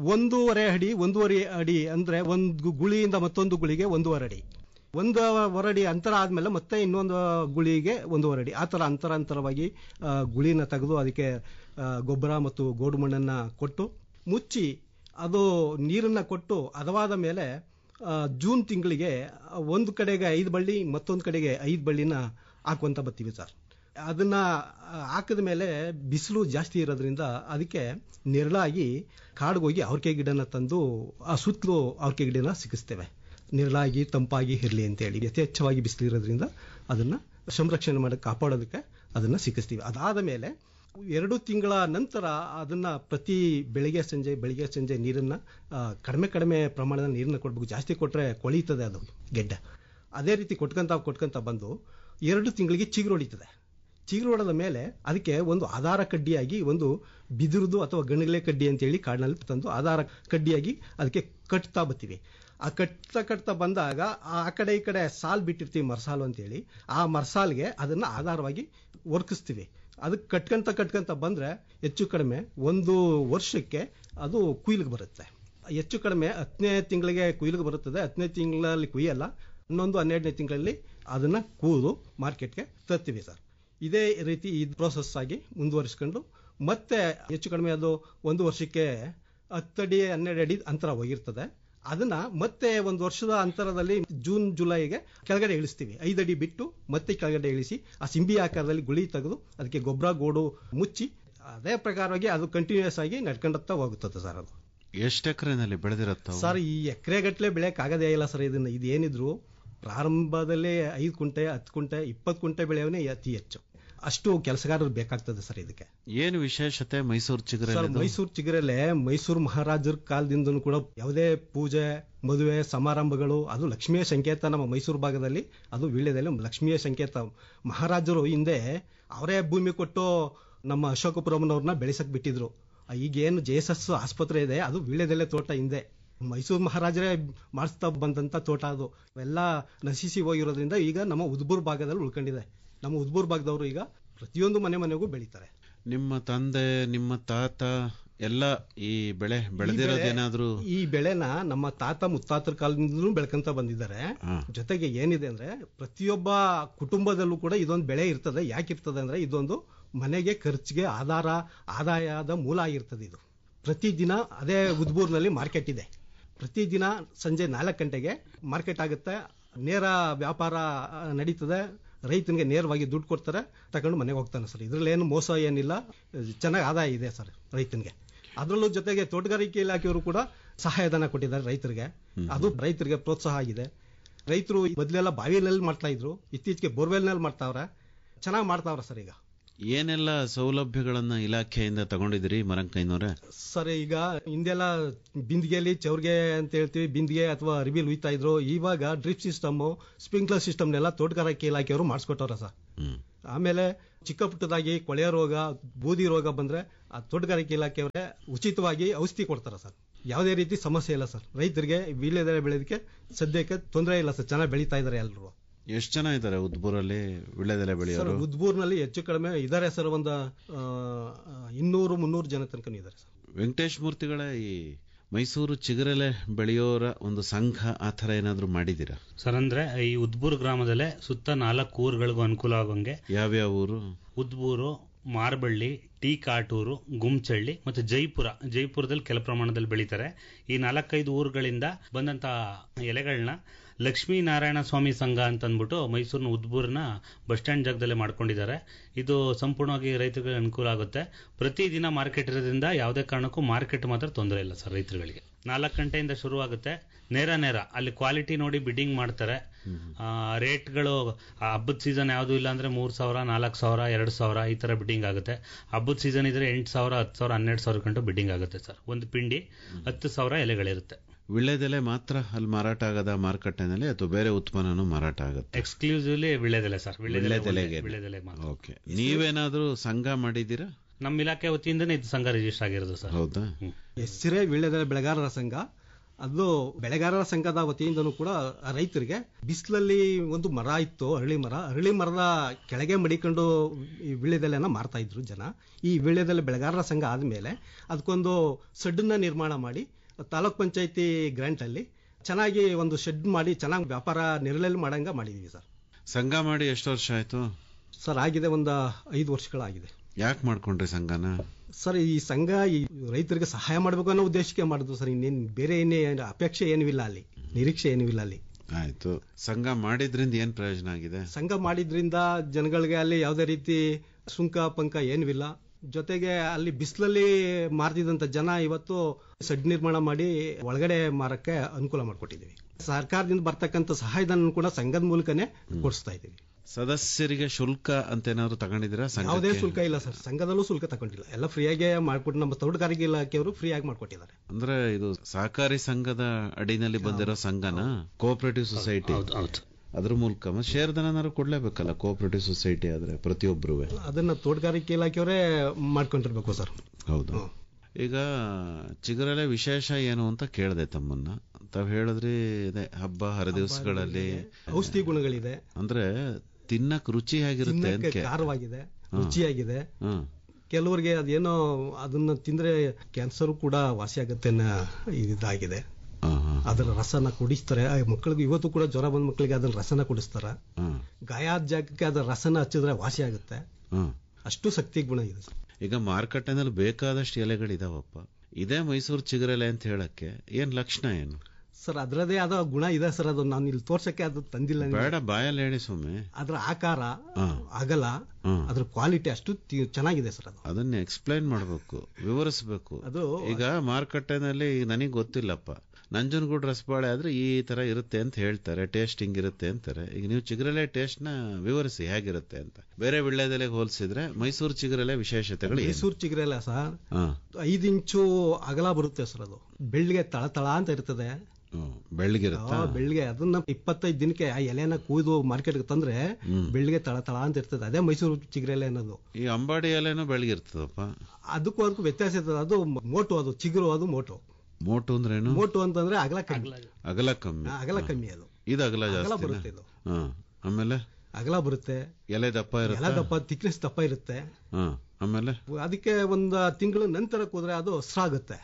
1.5 ಅಡಿ ಅಂದರೆ ಒಂದು ಗುಳಿಯಿಂದ ಮತ್ತೊಂದು ಗುಳಿಗೆ 1.5 ಅಡಿ, 1.5 ಅಡಿ ಅಂತರ ಆದಮೇಲೆ ಮತ್ತೆ ಇನ್ನೊಂದು ಗುಳಿಗೆ 1.5 ಅಡಿ, ಆ ಥರ ಅಂತರವಾಗಿ ಗುಳಿನ ತೆಗೆದು ಅದಕ್ಕೆ ಗೊಬ್ಬರ ಮತ್ತು ಗೋಡು ಮಣ್ಣನ್ನು ಕೊಟ್ಟು ಮುಚ್ಚಿ ಅದು ನೀರನ್ನು ಕೊಟ್ಟು ಹದವಾದ ಮೇಲೆ ಜೂನ್ ತಿಂಗಳಿಗೆ ಒಂದು ಕಡೆಗೆ 5 ಬಳ್ಳಿ ಮತ್ತೊಂದು ಕಡೆಗೆ 5 ಬಳ್ಳಿನ ಹಾಕುವಂತ ಬರ್ತೀವಿ ಸರ್. ಅದನ್ನ ಹಾಕಿದ ಮೇಲೆ ಬಿಸಿಲು ಜಾಸ್ತಿ ಇರೋದ್ರಿಂದ ಅದಕ್ಕೆ ನೆರಳಾಗಿ ಕಾಡಿಗೋಗಿ ಅವ್ರಿಕೆ ಗಿಡನ ತಂದು ಆ ಸುತ್ತಲೂ ಅವ್ರಿಕೆ ಗಿಡನ ಸಿಕ್ಕಿಸ್ತೇವೆ. ನೆರಳಾಗಿ ತಂಪಾಗಿ ಇರಲಿ ಅಂತೇಳಿ ಯಥೇಚ್ಛವಾಗಿ ಬಿಸಿಲು ಇರೋದ್ರಿಂದ ಅದನ್ನ ಸಂರಕ್ಷಣೆ ಮಾಡಿ ಕಾಪಾಡೋದಕ್ಕೆ ಅದನ್ನ ಸಿಕ್ಕಿಸ್ತೀವಿ. ಅದಾದ ಮೇಲೆ 2 ತಿಂಗಳ ನಂತರ ಅದನ್ನ ಪ್ರತಿ ಬೆಳಿಗ್ಗೆ ಸಂಜೆ ನೀರನ್ನ ಕಡಿಮೆ ಪ್ರಮಾಣದ ನೀರನ್ನ ಕೊಡ್ಬೇಕು. ಜಾಸ್ತಿ ಕೊಟ್ರೆ ಕೊಳೀತದೆ ಅದು ಗೆಡ್ಡೆ. ಅದೇ ರೀತಿ ಕೊಟ್ಕೊಂತ ಬಂದು 2 ತಿಂಗಳಿಗೆ ಚಿಗುರು ಹೊಡಿತದೆ. ಚಿಗುರು ಹೊಡೆದ ಮೇಲೆ ಅದಕ್ಕೆ ಒಂದು ಆಧಾರ ಕಡ್ಡಿಯಾಗಿ ಒಂದು ಬಿದಿರುದು ಅಥವಾ ಗಣಗಲೆ ಕಡ್ಡಿ ಅಂತೇಳಿ ಕಾಡಿನಲ್ಲಿ ತಂದು ಆಧಾರ ಕಡ್ಡಿಯಾಗಿ ಅದಕ್ಕೆ ಕಟ್ತಾ ಬರ್ತೀವಿ. ಆ ಕಟ್ತಾ ಬಂದಾಗ ಆ ಕಡೆ ಈ ಕಡೆ ಸಾಲ್ ಬಿಟ್ಟಿರ್ತೀವಿ, ಮರಸಾಲು ಅಂತೇಳಿ. ಆ ಮರಸಾಲ್ಗೆ ಅದನ್ನ ಆಧಾರವಾಗಿ ಒರ್ಕಿಸ್ತೀವಿ. ಅದಕ್ಕೆ ಕಟ್ಕೊಂತ ಬಂದ್ರೆ ಹೆಚ್ಚು ಕಡಿಮೆ 1 ವರ್ಷಕ್ಕೆ ಅದು ಕುಯ್ಲಿಗೆ ಬರುತ್ತೆ. ಹೆಚ್ಚು ಕಡಿಮೆ 10ನೇ ತಿಂಗಳಿಗೆ ಕುಯ್ಲಿಗೆ ಬರುತ್ತದೆ. 10ನೇ ತಿಂಗಳಲ್ಲಿ ಕುಯ್ಯಲ್ಲ, 11-12ನೇ ತಿಂಗಳಲ್ಲಿ ಅದನ್ನ ಕೂದು ಮಾರ್ಕೆಟ್ಗೆ ತರ್ತೀವಿ ಸರ್. ಇದೇ ರೀತಿ ಈ ಪ್ರೋಸೆಸ್ ಆಗಿ ಮುಂದುವರಿಸ್ಕೊಂಡು ಮತ್ತೆ ಹೆಚ್ಚು ಕಡಿಮೆ ಅದು 1 ವರ್ಷಕ್ಕೆ 10 ಅಡಿ 12 ಅಡಿ ಅಂತರ ಹೋಗಿರ್ತದೆ. ಅದನ್ನ ಮತ್ತೆ 1 ವರ್ಷದ ಅಂತರದಲ್ಲಿ ಜೂನ್ ಜುಲೈಗೆ ಕೆಳಗಡೆ ಇಳಿಸ್ತೀವಿ. 5 ಅಡಿ ಬಿಟ್ಟು ಮತ್ತೆ ಕೆಳಗಡೆ ಇಳಿಸಿ ಆ ಸಿಂಬಿ ಆಕಾರದಲ್ಲಿ ಗುಳಿ ತೆಗೆದು ಅದಕ್ಕೆ ಗೊಬ್ಬರ ಗೋಡು ಮುಚ್ಚಿ ಅದೇ ಪ್ರಕಾರವಾಗಿ ಅದು ಕಂಟಿನ್ಯೂಸ್ ಆಗಿ ನಡ್ಕೊಂಡತ್ತಾ ಹೋಗುತ್ತದೆ ಸರ್. ಅದು ಎಷ್ಟು ಎಕರೆನಲ್ಲಿ ಬೆಳೆದಿರತ್ತ ಸರ್? ಈ ಎಕರೆಗಟ್ಟಲೆ ಬೆಳೆಯಕ್ ಆಗದೇ ಇಲ್ಲ ಸರ್. ಇದನ್ನ ಇದೇನಿದ್ರು ಪ್ರಾರಂಭದಲ್ಲೇ 5 ಕುಂಟೆ 10 ಕುಂಟೆ 20 ಕುಂಟೆ ಬೆಳೆಯವನೇ ಅತಿ ಹೆಚ್ಚು. ಅಷ್ಟು ಕೆಲಸಗಾರರು ಬೇಕಾಗ್ತದೆ ಸರ್ ಇದಕ್ಕೆ. ಏನು ವಿಶೇಷತೆ ಮೈಸೂರು ಚಿಗುರಲ್ಲಿ? ಮೈಸೂರು ಚಿಗುರಲ್ಲೇ ಮೈಸೂರು ಮಹಾರಾಜರ ಕಾಲದಿಂದನೂ ಕೂಡ ಯಾವುದೇ ಪೂಜೆ ಮದುವೆ ಸಮಾರಂಭಗಳು, ಅದು ಲಕ್ಷ್ಮಿಯ ಸಂಕೇತ. ನಮ್ಮ ಮೈಸೂರು ಭಾಗದಲ್ಲಿ ಅದು ವೀಳ್ಯದೆಲೆ ಲಕ್ಷ್ಮಿಯ ಸಂಕೇತ. ಮಹಾರಾಜರು ಹಿಂದೆ ಅವರೇ ಭೂಮಿ ಕೊಟ್ಟು ನಮ್ಮ ಅಶೋಕಪುರಂನವ್ರನ್ನ ಬೆಳೆಸಕ್ ಬಿಟ್ಟಿದ್ರು. ಈಗೇನು JSS ಆಸ್ಪತ್ರೆ ಇದೆ ಅದು ವೀಳ್ಯದೆಲೆ ತೋಟ ಹಿಂದೆ ಮೈಸೂರು ಮಹಾರಾಜರೇ ಮಾಡಿಸ್ತಾ ಬಂದಂತ ತೋಟ. ಅದು ಎಲ್ಲ ನಶಿಸಿ ಹೋಗಿರೋದ್ರಿಂದ ಈಗ ನಮ್ಮ ಉದ್ಬೂರು ಭಾಗದಲ್ಲಿ ಉಳ್ಕೊಂಡಿದೆ. ನಮ್ಮ ಉದ್ಬೂರು ಭಾಗದವರು ಈಗ ಪ್ರತಿಯೊಂದು ಮನೆಗೂ ಬೆಳೀತಾರೆ. ನಿಮ್ಮ ತಂದೆ ನಿಮ್ಮ ತಾತ ಎಲ್ಲ ಈ ಬೆಳೆ ಬೆಳೆದಿರೋದೇನಾದ್ರೂ? ಈ ಬೆಳೆನ ನಮ್ಮ ತಾತ ಮುತ್ತಾತರ ಕಾಲದಿಂದಲೂ ಬೆಳ್ಕೊಂತ ಬಂದಿದ್ದಾರೆ. ಜೊತೆಗೆ ಏನಿದೆ ಅಂದ್ರೆ ಪ್ರತಿಯೊಬ್ಬ ಕುಟುಂಬದಲ್ಲೂ ಕೂಡ ಇದೊಂದು ಬೆಳೆ ಇರ್ತದೆ. ಯಾಕಿರ್ತದೆ ಅಂದ್ರೆ ಇದೊಂದು ಮನೆಗೆ ಖರ್ಚಿಗೆ ಆದಾಯದ ಮೂಲ ಆಗಿರ್ತದೆ. ಇದು ಪ್ರತಿದಿನ ಅದೇ ಉದ್ಬೂರ್ನಲ್ಲಿ ಮಾರ್ಕೆಟ್ ಇದೆ. ಪ್ರತಿದಿನ ಸಂಜೆ 4 ಗಂಟೆಗೆ ಮಾರ್ಕೆಟ್ ಆಗುತ್ತೆ. ನೇರ ವ್ಯಾಪಾರ ನಡೀತದೆ. ರೈತನಿಗೆ ನೇರವಾಗಿ ದುಡ್ಡು ಕೊಡ್ತಾರೆ, ತಗೊಂಡು ಮನೆಗೆ ಹೋಗ್ತಾನೆ ಸರ್. ಇದ್ರಲ್ಲಿ ಏನು ಮೋಸ ಏನಿಲ್ಲ, ಚೆನ್ನಾಗಿ ಆದಾಯ ಇದೆ ಸರ್ ರೈತನಿಗೆ. ಅದರಲ್ಲೂ ಜೊತೆಗೆ ತೋಟಗಾರಿಕೆ ಇಲಾಖೆಯವರು ಕೂಡ ಸಹಾಯಧನ ಕೊಟ್ಟಿದ್ದಾರೆ ರೈತರಿಗೆ. ಅದು ರೈತರಿಗೆ ಪ್ರೋತ್ಸಾಹ ಆಗಿದೆ. ರೈತರು ಮೊದಲೆಲ್ಲ ಬಾವಿನಲ್ಲಿ ಮಾಡ್ತಾ ಇದ್ರು, ಇತ್ತೀಚೆಗೆ ಬೋರ್ವೆಲ್ನಲ್ಲಿ ಮಾಡ್ತಾವ್ರೆ. ಚೆನ್ನಾಗಿ ಮಾಡ್ತಾವ್ರೆ ಸರ್. ಈಗ ಏನೆಲ್ಲ ಸೌಲಭ್ಯಗಳನ್ನ ಇಲಾಖೆಯಿಂದ ತಗೊಂಡಿದ್ದೀರಿ ಮರಂಕಯ್ಯನವರೇ? ಸರ್ ಈಗ ಹಿಂದೆಲ್ಲ ಬಿಂದಿಗೆಯಲ್ಲಿ ಚೌರ್ಗೆ ಅಂತ ಹೇಳ್ತೀವಿ, ಬಿಂದಿಗೆ ಅಥವಾ ಅರಿವಿಲ್ ಉಯ್ತಾ ಇದ್ರು. ಇವಾಗ ಡ್ರಿಪ್ ಸಿಸ್ಟಮ್, ಸ್ಪ್ರಿಂಕ್ಲರ್ ಸಿಸ್ಟಮ್ನೆಲ್ಲ ತೋಟಗಾರಿಕೆ ಇಲಾಖೆಯವರು ಮಾಡಿಸ್ಕೊಟ್ಟವ್ರ ಸರ್. ಆಮೇಲೆ ಚಿಕ್ಕ ಪುಟ್ಟದಾಗಿ ಕೊಳೆಯ ರೋಗ ಬೂದಿ ರೋಗ ಬಂದ್ರೆ ಆ ತೋಟಗಾರಿಕೆ ಇಲಾಖೆಯವರೇ ಉಚಿತವಾಗಿ ಔಷಧಿ ಕೊಡ್ತಾರ ಸರ್. ಯಾವುದೇ ರೀತಿ ಸಮಸ್ಯೆ ಇಲ್ಲ ಸರ್. ರೈತರಿಗೆ ವೀಳ್ಯದೆಲೆ ಬೆಳೆದಕ್ಕೆ ಸದ್ಯಕ್ಕೆ ತೊಂದರೆ ಇಲ್ಲ ಸರ್. ಚೆನ್ನಾಗಿ ಬೆಳೀತಾ ಇದಾರೆ ಎಲ್ಲರೂ. ಎಷ್ಟು ಜನ ಇದ್ದಾರೆ ಉದ್ಬೂರಲ್ಲಿ ವಿಳ್ಯದೆಲೆ ಬೆಳೆಯೋರು? ಉದ್ಬೂರ್ನಲ್ಲಿ ಹೆಚ್ಚು ಕಡಿಮೆ ಇದಾರೆ ಸರ್, ಒಂದು 200-300 ಜನ ತನಕ ಇದ್ದಾರೆ ಸರ್. ವೆಂಕಟೇಶ್ ಮೂರ್ತಿಗಳ ಈ ಮೈಸೂರು ಚಿಗುರೆಲೆ ಬೆಳೆಯೋರ ಒಂದು ಸಂಘ ಆ ಥರ ಏನಾದ್ರು ಮಾಡಿದ್ದೀರಾ ಸರ್? ಅಂದ್ರೆ ಈ ಉದ್ಬೂರು ಗ್ರಾಮದಲ್ಲೇ ಸುತ್ತ 4 ಊರುಗಳಿಗೂ ಅನುಕೂಲ ಆಗೋಂಗೆ. ಯಾವ್ಯಾವ ಊರು? ಉದ್ಬೂರು, ಮಾರ್ಬಳ್ಳಿ, ಟಿ ಕಾಟೂರು, ಗುಮ್ಚಳ್ಳಿ ಮತ್ತೆ ಜೈಪುರದಲ್ಲಿ ಕೆಲ ಪ್ರಮಾಣದಲ್ಲಿ ಬೆಳೀತಾರೆ. ಈ 4-5 ಊರುಗಳಿಂದ ಬಂದಂತ ಎಲೆಗಳನ್ನ ಲಕ್ಷ್ಮೀನಾರಾಯಣ ಸ್ವಾಮಿ ಸಂಘ ಅಂತ ಅಂದ್ಬಿಟ್ಟು ಮೈಸೂರಿನ ಉದ್ಬೂರಿನ ಬಸ್ ಸ್ಟ್ಯಾಂಡ್ ಜಾಗದಲ್ಲೇ ಮಾಡ್ಕೊಂಡಿದ್ದಾರೆ. ಇದು ಸಂಪೂರ್ಣವಾಗಿ ರೈತರಿಗೆ ಅನುಕೂಲ ಆಗುತ್ತೆ. ಪ್ರತಿದಿನ ಮಾರ್ಕೆಟ್ ಇರೋದ್ರಿಂದ ಯಾವುದೇ ಕಾರಣಕ್ಕೂ ಮಾರ್ಕೆಟ್ ಮಾತ್ರ ತೊಂದರೆ ಇಲ್ಲ ಸರ್ ರೈತರುಗಳಿಗೆ. 4 ಗಂಟೆಯಿಂದ ಶುರು ಆಗುತ್ತೆ. ನೇರ ಅಲ್ಲಿ ಕ್ವಾಲಿಟಿ ನೋಡಿ ಬಿಡ್ಡಿಂಗ್ ಮಾಡ್ತಾರೆ. ರೇಟ್ಗಳು ಹಬ್ಬದ ಸೀಸನ್ ಯಾವುದು ಇಲ್ಲ ಅಂದ್ರೆ 3,000, 4,000, 2,000 ಈ ತರ ಬಿಡ್ಡಿಂಗ್ ಆಗುತ್ತೆ. ಹಬ್ಬದ ಸೀಸನ್ ಇದ್ರೆ 8,000, 10,000, 12,000 ಗಂಟು ಬಿಡ್ಡಿಂಗ್ ಆಗುತ್ತೆ ಸರ್. ಒಂದು ಪಿಂಡಿ 10,000 ಎಲೆಗಳಿರುತ್ತೆ. ವಿಳ್ಯದೆಲೆ ಮಾತ್ರ ಅಲ್ಲಿ ಮಾರಾಟ ಆಗದ ಮಾರುಕಟ್ಟೆನಲ್ಲಿ ಅಥವಾ ಬೇರೆ ಉತ್ಪನ್ನನೂ ಮಾರಾಟ ಆಗುತ್ತೆ? Exclusively ವಿಳ್ಯದೆಲೆ sir. ವಿಳ್ಯದೆಲೆ ಮಾತ್ರ. ಓಕೆ. ನೀವೇನಾದ್ರೂ ಸಂಘ ಮಾಡಿದ್ದೀರಾ? ನಮ್ಮ ಇಲಾಖೆ ವತಿಯಿಂದನೇ ಇದು ಸಂಘ ರಿಜಿಸ್ಟರ್ ಆಗಿರೋದು ಸರ್. ಹೌದಾ? ಹೆಸರೇ ವಿಳ್ಯದೆಲೆ ಬೆಳೆಗಾರರ ಸಂಘ. ಅದು ಬೆಳೆಗಾರರ ಸಂಘದ ವತಿಯಿಂದನೂ ಕೂಡ ರೈತರಿಗೆ ಬಿಸಿಲಲ್ಲಿ ಒಂದು ಮರ ಇತ್ತು, ಅರಳಿ ಮರದ ಕೆಳಗೆ ಮಡಿಕೊಂಡು ಈ ವಿಳ್ಯದೆಲೆನ ಮಾರ್ತಾ ಇದ್ರು ಜನ. ಈ ವಿಳ್ಯದೆಲೆ ಬೆಳೆಗಾರರ ಸಂಘ ಆದ್ಮೇಲೆ ಅದಕ್ಕೊಂದು ಶೆಡ್ನ ನಿರ್ಮಾಣ ಮಾಡಿ ತಾಲೂಕ್ ಪಂಚಾಯತಿ ಗ್ರಾಂಟ್ ಅಲ್ಲಿ ಚೆನ್ನಾಗಿ ಒಂದು ಶೆಡ್ ಮಾಡಿ ಚೆನ್ನಾಗಿ ವ್ಯಾಪಾರ ನೆರಳಲ್ಲಿ ಮಾಡಂಗ ಮಾಡಿದೀವಿ ಸರ್. ಸಂಘ ಮಾಡಿ ಎಷ್ಟು ವರ್ಷ ಆಯ್ತು ಸರ್? ಆಗಿದೆ ಒಂದು 5 ವರ್ಷಗಳಾಗಿದೆ. ಯಾಕೆ ಮಾಡ್ಕೊಂಡ್ರಿ ಸಂಘನ? ಸರ್, ಈ ಸಂಘ ಈ ರೈತರಿಗೆ ಸಹಾಯ ಮಾಡಬೇಕು ಅನ್ನೋ ಉದ್ದೇಶಕ್ಕೆ ಮಾಡಿದ್ವು ಸರ್. ಇನ್ನೇನು ಬೇರೆ ಅಪೇಕ್ಷೆ ಏನೂ ಇಲ್ಲ ಅಲ್ಲಿ, ನಿರೀಕ್ಷೆ ಏನೂ ಇಲ್ಲ ಅಲ್ಲಿ. ಆಯ್ತು. ಸಂಘ ಮಾಡಿದ್ರಿಂದ ಏನ್ ಪ್ರಯೋಜನ ಆಗಿದೆ? ಸಂಘ ಮಾಡಿದ್ರಿಂದ ಜನಗಳಿಗೆ ಅಲ್ಲಿ ಯಾವುದೇ ರೀತಿ ಸುಂಕ ಪಂಕ ಏನೂ ಇಲ್ಲ. ಜೊತೆಗೆ ಅಲ್ಲಿ ಬಿಸಿಲಲ್ಲಿ ಮಾರ್ತಿದಂತ ಜನ ಇವತ್ತು ಸೆಡ್ ನಿರ್ಮಾಣ ಮಾಡಿ ಒಳಗಡೆ ಮಾರಕ್ಕೆ ಅನುಕೂಲ ಮಾಡಿಕೊಟ್ಟಿದ್ದೀವಿ. ಸರ್ಕಾರದಿಂದ ಬರ್ತಕ್ಕಂಥ ಸಹಾಯಧನ ಕೂಡ ಸಂಘದ ಮೂಲಕನೇ ಕೊಡಿಸ್ತಾ ಇದ್ದೀವಿ. ಸದಸ್ಯರಿಗೆ ಶುಲ್ಕ ಅಂತ ಏನಾದ್ರು ತಗೊಂಡಿದ್ದೀರಾ? ಯಾವುದೇ ಶುಲ್ಕ ಇಲ್ಲ ಸರ್, ಸಂಘದಲ್ಲೂ ಶುಲ್ಕ ತಗೊಂಡಿಲ್ಲ. ಎಲ್ಲ ಫ್ರೀಯಾಗಿ ಮಾಡ್ಕೊಟ್ಟು ನಮ್ಮ ತೋಟಗಾರಿಕೆ ಇಲಾಖೆಯವರು ಫ್ರೀಯಾಗಿ ಮಾಡ್ಕೊಟ್ಟಿದ್ದಾರೆ. ಅಂದ್ರೆ ಇದು ಸಹಕಾರಿ ಸಂಘದ ಅಡಿನಲ್ಲಿ ಬಂದಿರೋ ಸಂಘನ? ಕೋಆಪರೇಟಿವ್ ಸೊಸೈಟಿ ಅದ್ರ ಮೂಲಕ ಶೇರ್ ದನ ಕೊಡ್ಲೇಬೇಕಲ್ಲ ಕೋಆಪರೇಟಿವ್ ಸೊಸೈಟಿ ಆದ್ರೆ ಪ್ರತಿಯೊಬ್ಬರು? ಅದನ್ನ ತೋಟಗಾರಿಕೆ ಇಲಾಖೆಯವರೇ ಮಾಡ್ಕೊಂಡಿರ್ಬೇಕು ಸರ್. ಹೌದು. ಈಗ ಚಿಗುರೆಲೆ ವಿಶೇಷ ಏನು ಅಂತ ಕೇಳಿದೆ ತಮ್ಮನ್ನ. ತಾವ್ ಹೇಳಿದ್ರಿ ಹಬ್ಬ ಹರಿದಿವಸಗಳಲ್ಲಿ ಔಷಧಿ ಗುಣಗಳಿದೆ, ಅಂದ್ರೆ ತಿನ್ನಕ್ ರುಚಿಯಾಗಿರುತ್ತೆ, ಖಾರವಾಗಿದೆ, ರುಚಿಯಾಗಿದೆ. ಕೆಲವರಿಗೆ ಅದೇನೋ ಅದನ್ನ ತಿಂದ್ರೆ ಕ್ಯಾನ್ಸರ್ ಕೂಡ ವಾಸಿಯಾಗುತ್ತೆ ಇದಾಗಿದೆ. ಅದರ ರಸನ ಕುಡಿಸ್ತಾರೆ ಮಕ್ಕಳಿಗೆ. ಇವತ್ತು ಕೂಡ ಜ್ವರ ಬಂದ ಮಕ್ಕಳಿಗೆ ಅದನ್ನ ರಸನ ಕುಡಿಸ್ತಾರ. ಗಾಯ ಆದ ಜಾಗಕ್ಕೆ ಅದರ ರಸನ ಹಚ್ಚಿದ್ರೆ ವಾಸಿ ಆಗುತ್ತೆ. ಅಷ್ಟು ಶಕ್ತಿ ಗುಣ ಇದೆ. ಈಗ ಮಾರುಕಟ್ಟೆನಲ್ಲಿ ಬೇಕಾದಷ್ಟು ಎಲೆಗಳಿದಾವಪ್ಪ. ಇದೇ ಮೈಸೂರು ಚಿಗುರೆಲೆ ಅಂತ ಹೇಳಕ್ಕೆ ಏನ್ ಲಕ್ಷಣ ಏನು ಸರ್? ಅದರದೇ ಆದ ಗುಣ ಇದೆ ಸರ್. ಅದು ನಾನು ಇಲ್ಲಿ ತೋರ್ಸಕ್ಕೆ ಅದು ತಂದಿಲ್ಲ. ಬೇಡ, ಬಾಯಲ್ಲಿ ಹೇಳಿ ಸ್ವಾಮಿ. ಅದ್ರ ಆಕಾರ, ಅಗಲ, ಅದ್ರ ಕ್ವಾಲಿಟಿ ಅಷ್ಟು ಚೆನ್ನಾಗಿದೆ ಸರ್. ಅದನ್ನ ಎಕ್ಸ್ಪ್ಲೈನ್ ಮಾಡ್ಬೇಕು, ವಿವರಿಸಬೇಕು. ಅದು ಈಗ ಮಾರುಕಟ್ಟೆನಲ್ಲಿ ನನಗೆ ಗೊತ್ತಿಲ್ಲಪ್ಪ, ನಂಜನಗೂಡು ರಸಬಾಳೆ ಆದ್ರೆ ಈ ತರ ಇರುತ್ತೆ ಅಂತ ಹೇಳ್ತಾರೆ, ಟೇಸ್ಟ್ ಹಿಂಗಿರುತ್ತೆ ಅಂತಾರೆ. ಈಗ ನೀವು ಚಿಗುರೆಲೆ ಟೇಸ್ಟ್ ನ ವಿವರಿಸಿ ಹೇಗಿರುತ್ತೆ ಅಂತ. ಬೇರೆ ವಿಳ್ಯದೆಲೆಗೆ ಹೋಲಿಸಿದ್ರೆ ಮೈಸೂರು ಚಿಗುರೆಲೆ ವಿಶೇಷತೆಗಳು? ಮೈಸೂರು ಚಿಗುರೆಲೆ ಸರ್ 5 ಇಂಚು ಅಗಲ ಬರುತ್ತೆ ಸರ್. ಅದು ಬೆಳ್ಳಿಗೆ ತಳ ಅಂತ ಇರ್ತದೆ. ಬೆಳ್ಳಿಗೆ ಅದನ್ನ 25 ದಿನಕ್ಕೆ ಆ ಎಲೆನ ಕೂಯ್ದು ಮಾರ್ಕೆಟ್ಗೆ ತಂದ್ರೆ ಬೆಳ್ಳಿಗೆ ತಳ ಅಂತ ಇರ್ತದೆ. ಅದೇ ಮೈಸೂರು ಚಿಗುರೆಲೆ ಅನ್ನೋದು. ಈ ಅಂಬಾಡಿ ಎಲೆನೂ ಬೆಳಗಿರ್ತದಪ್ಪ. ಅದಕ್ಕೂ ವ್ಯತ್ಯಾಸ ಇರ್ತದೆ. ಅದು ಮೋಟು, ಅದು ಚಿಗುರು, ಅದು ಮೋಟು. ಮೋಟು ಅಂದ್ರೇನು? ಮೋಟು ಅಂತಂದ್ರೆ ಅಗಲ ಕಮ್ಮಿ. ಅಗಲ ಕಮ್ಮಿ. ಅದು ಇದು ಅಗಲ ಜಾಸ್ತಿ ಬರುತ್ತೆ. ಇದು ಆಮೇಲೆ ಅಗಲ ಬರುತ್ತೆ, ಎಲೆ ದಪ್ಪ ಇರುತ್ತೆ, ಎಲೆ ದಪ್ಪ, ಥಿಕ್ನೆಸ್ ದಪ್ಪ ಇರುತ್ತೆ. ಆಮೇಲೆ ಅದಕ್ಕೆ ಒಂದು ತಿಂಗಳ ನಂತರ ಕೂದ್ರೆ ಅದು ಹಸ್ರಾಗುತ್ತೆ.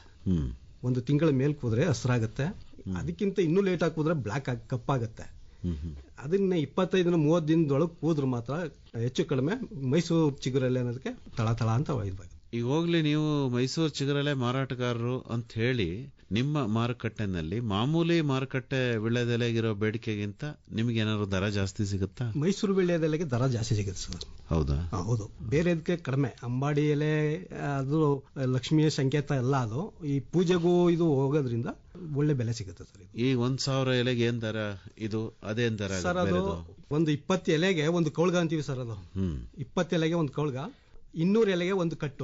1 ತಿಂಗಳ ಮೇಲ್ ಕೂದ್ರೆ ಹಸ್ರಾಗುತ್ತೆ. ಅದಕ್ಕಿಂತ ಇನ್ನೂ ಲೇಟ್ ಆಗಿ ಕೂದ್ರೆ ಬ್ಲಾಕ್ ಆಗಿ ಕಪ್ಪಾಗುತ್ತೆ. ಅದನ್ನ 25-30 ದಿನದೊಳಗೆ ಕೂದ್ರೆ ಮಾತ್ರ ಹೆಚ್ಚು ಕಡಿಮೆ ಮೈಸೂರು ಚಿಗುರೆಲೆ ಅನ್ನೋದಕ್ಕೆ ತಳ ಅಂತ ಇರ್ಬೇಕು. ಈಗ ಹೋಗ್ಲಿ, ನೀವು ಮೈಸೂರು ಚಿಗುರೆಲೆ ಮಾರಾಟಗಾರರು ಅಂತ ಹೇಳಿ ನಿಮ್ಮ ಮಾರುಕಟ್ಟೆನಲ್ಲಿ ಮಾಮೂಲಿ ಮಾರುಕಟ್ಟೆ ವಿಳ್ಯದೆಲೆಗಿರೋ ಬೇಡಿಕೆಗಿಂತ ನಿಮ್ಗೆ ಏನಾದ್ರು ದರ ಜಾಸ್ತಿ ಸಿಗುತ್ತಾ? ಮೈಸೂರು ವಿಳ್ಯದೆಲೆಗೆ ದರ ಜಾಸ್ತಿ ಸಿಗುತ್ತೆ ಸರ್. ಹೌದಾ? ಹೌದು. ಬೇರೆ ಇದಕ್ಕೆ ಕಡಿಮೆ. ಅಂಬಾಡಿ ಎಲೆ ಅದು ಲಕ್ಷ್ಮಿಯ ಸಂಕೇತ ಎಲ್ಲ. ಅದು ಈ ಪೂಜೆಗೂ ಇದು ಹೋಗೋದ್ರಿಂದ ಒಳ್ಳೆ ಬೆಲೆ ಸಿಗುತ್ತೆ ಸರ್. ಈ 1,000 ಎಲೆಗೆ ಏನ್ ದರ? ಇದು ಅದೇನ್ ದರ ಸರ್? ಅದು ಒಂದು 20 ಎಲೆಗೆ ಒಂದು ಕೌಳ್ಗ ಅಂತೀವಿ ಸರ್. ಅದು 20 ಎಲೆಗೆ ಒಂದು ಕೌಳ್ಗ, 200 ಎಲೆಗೆ ಒಂದು ಕಟ್ಟು.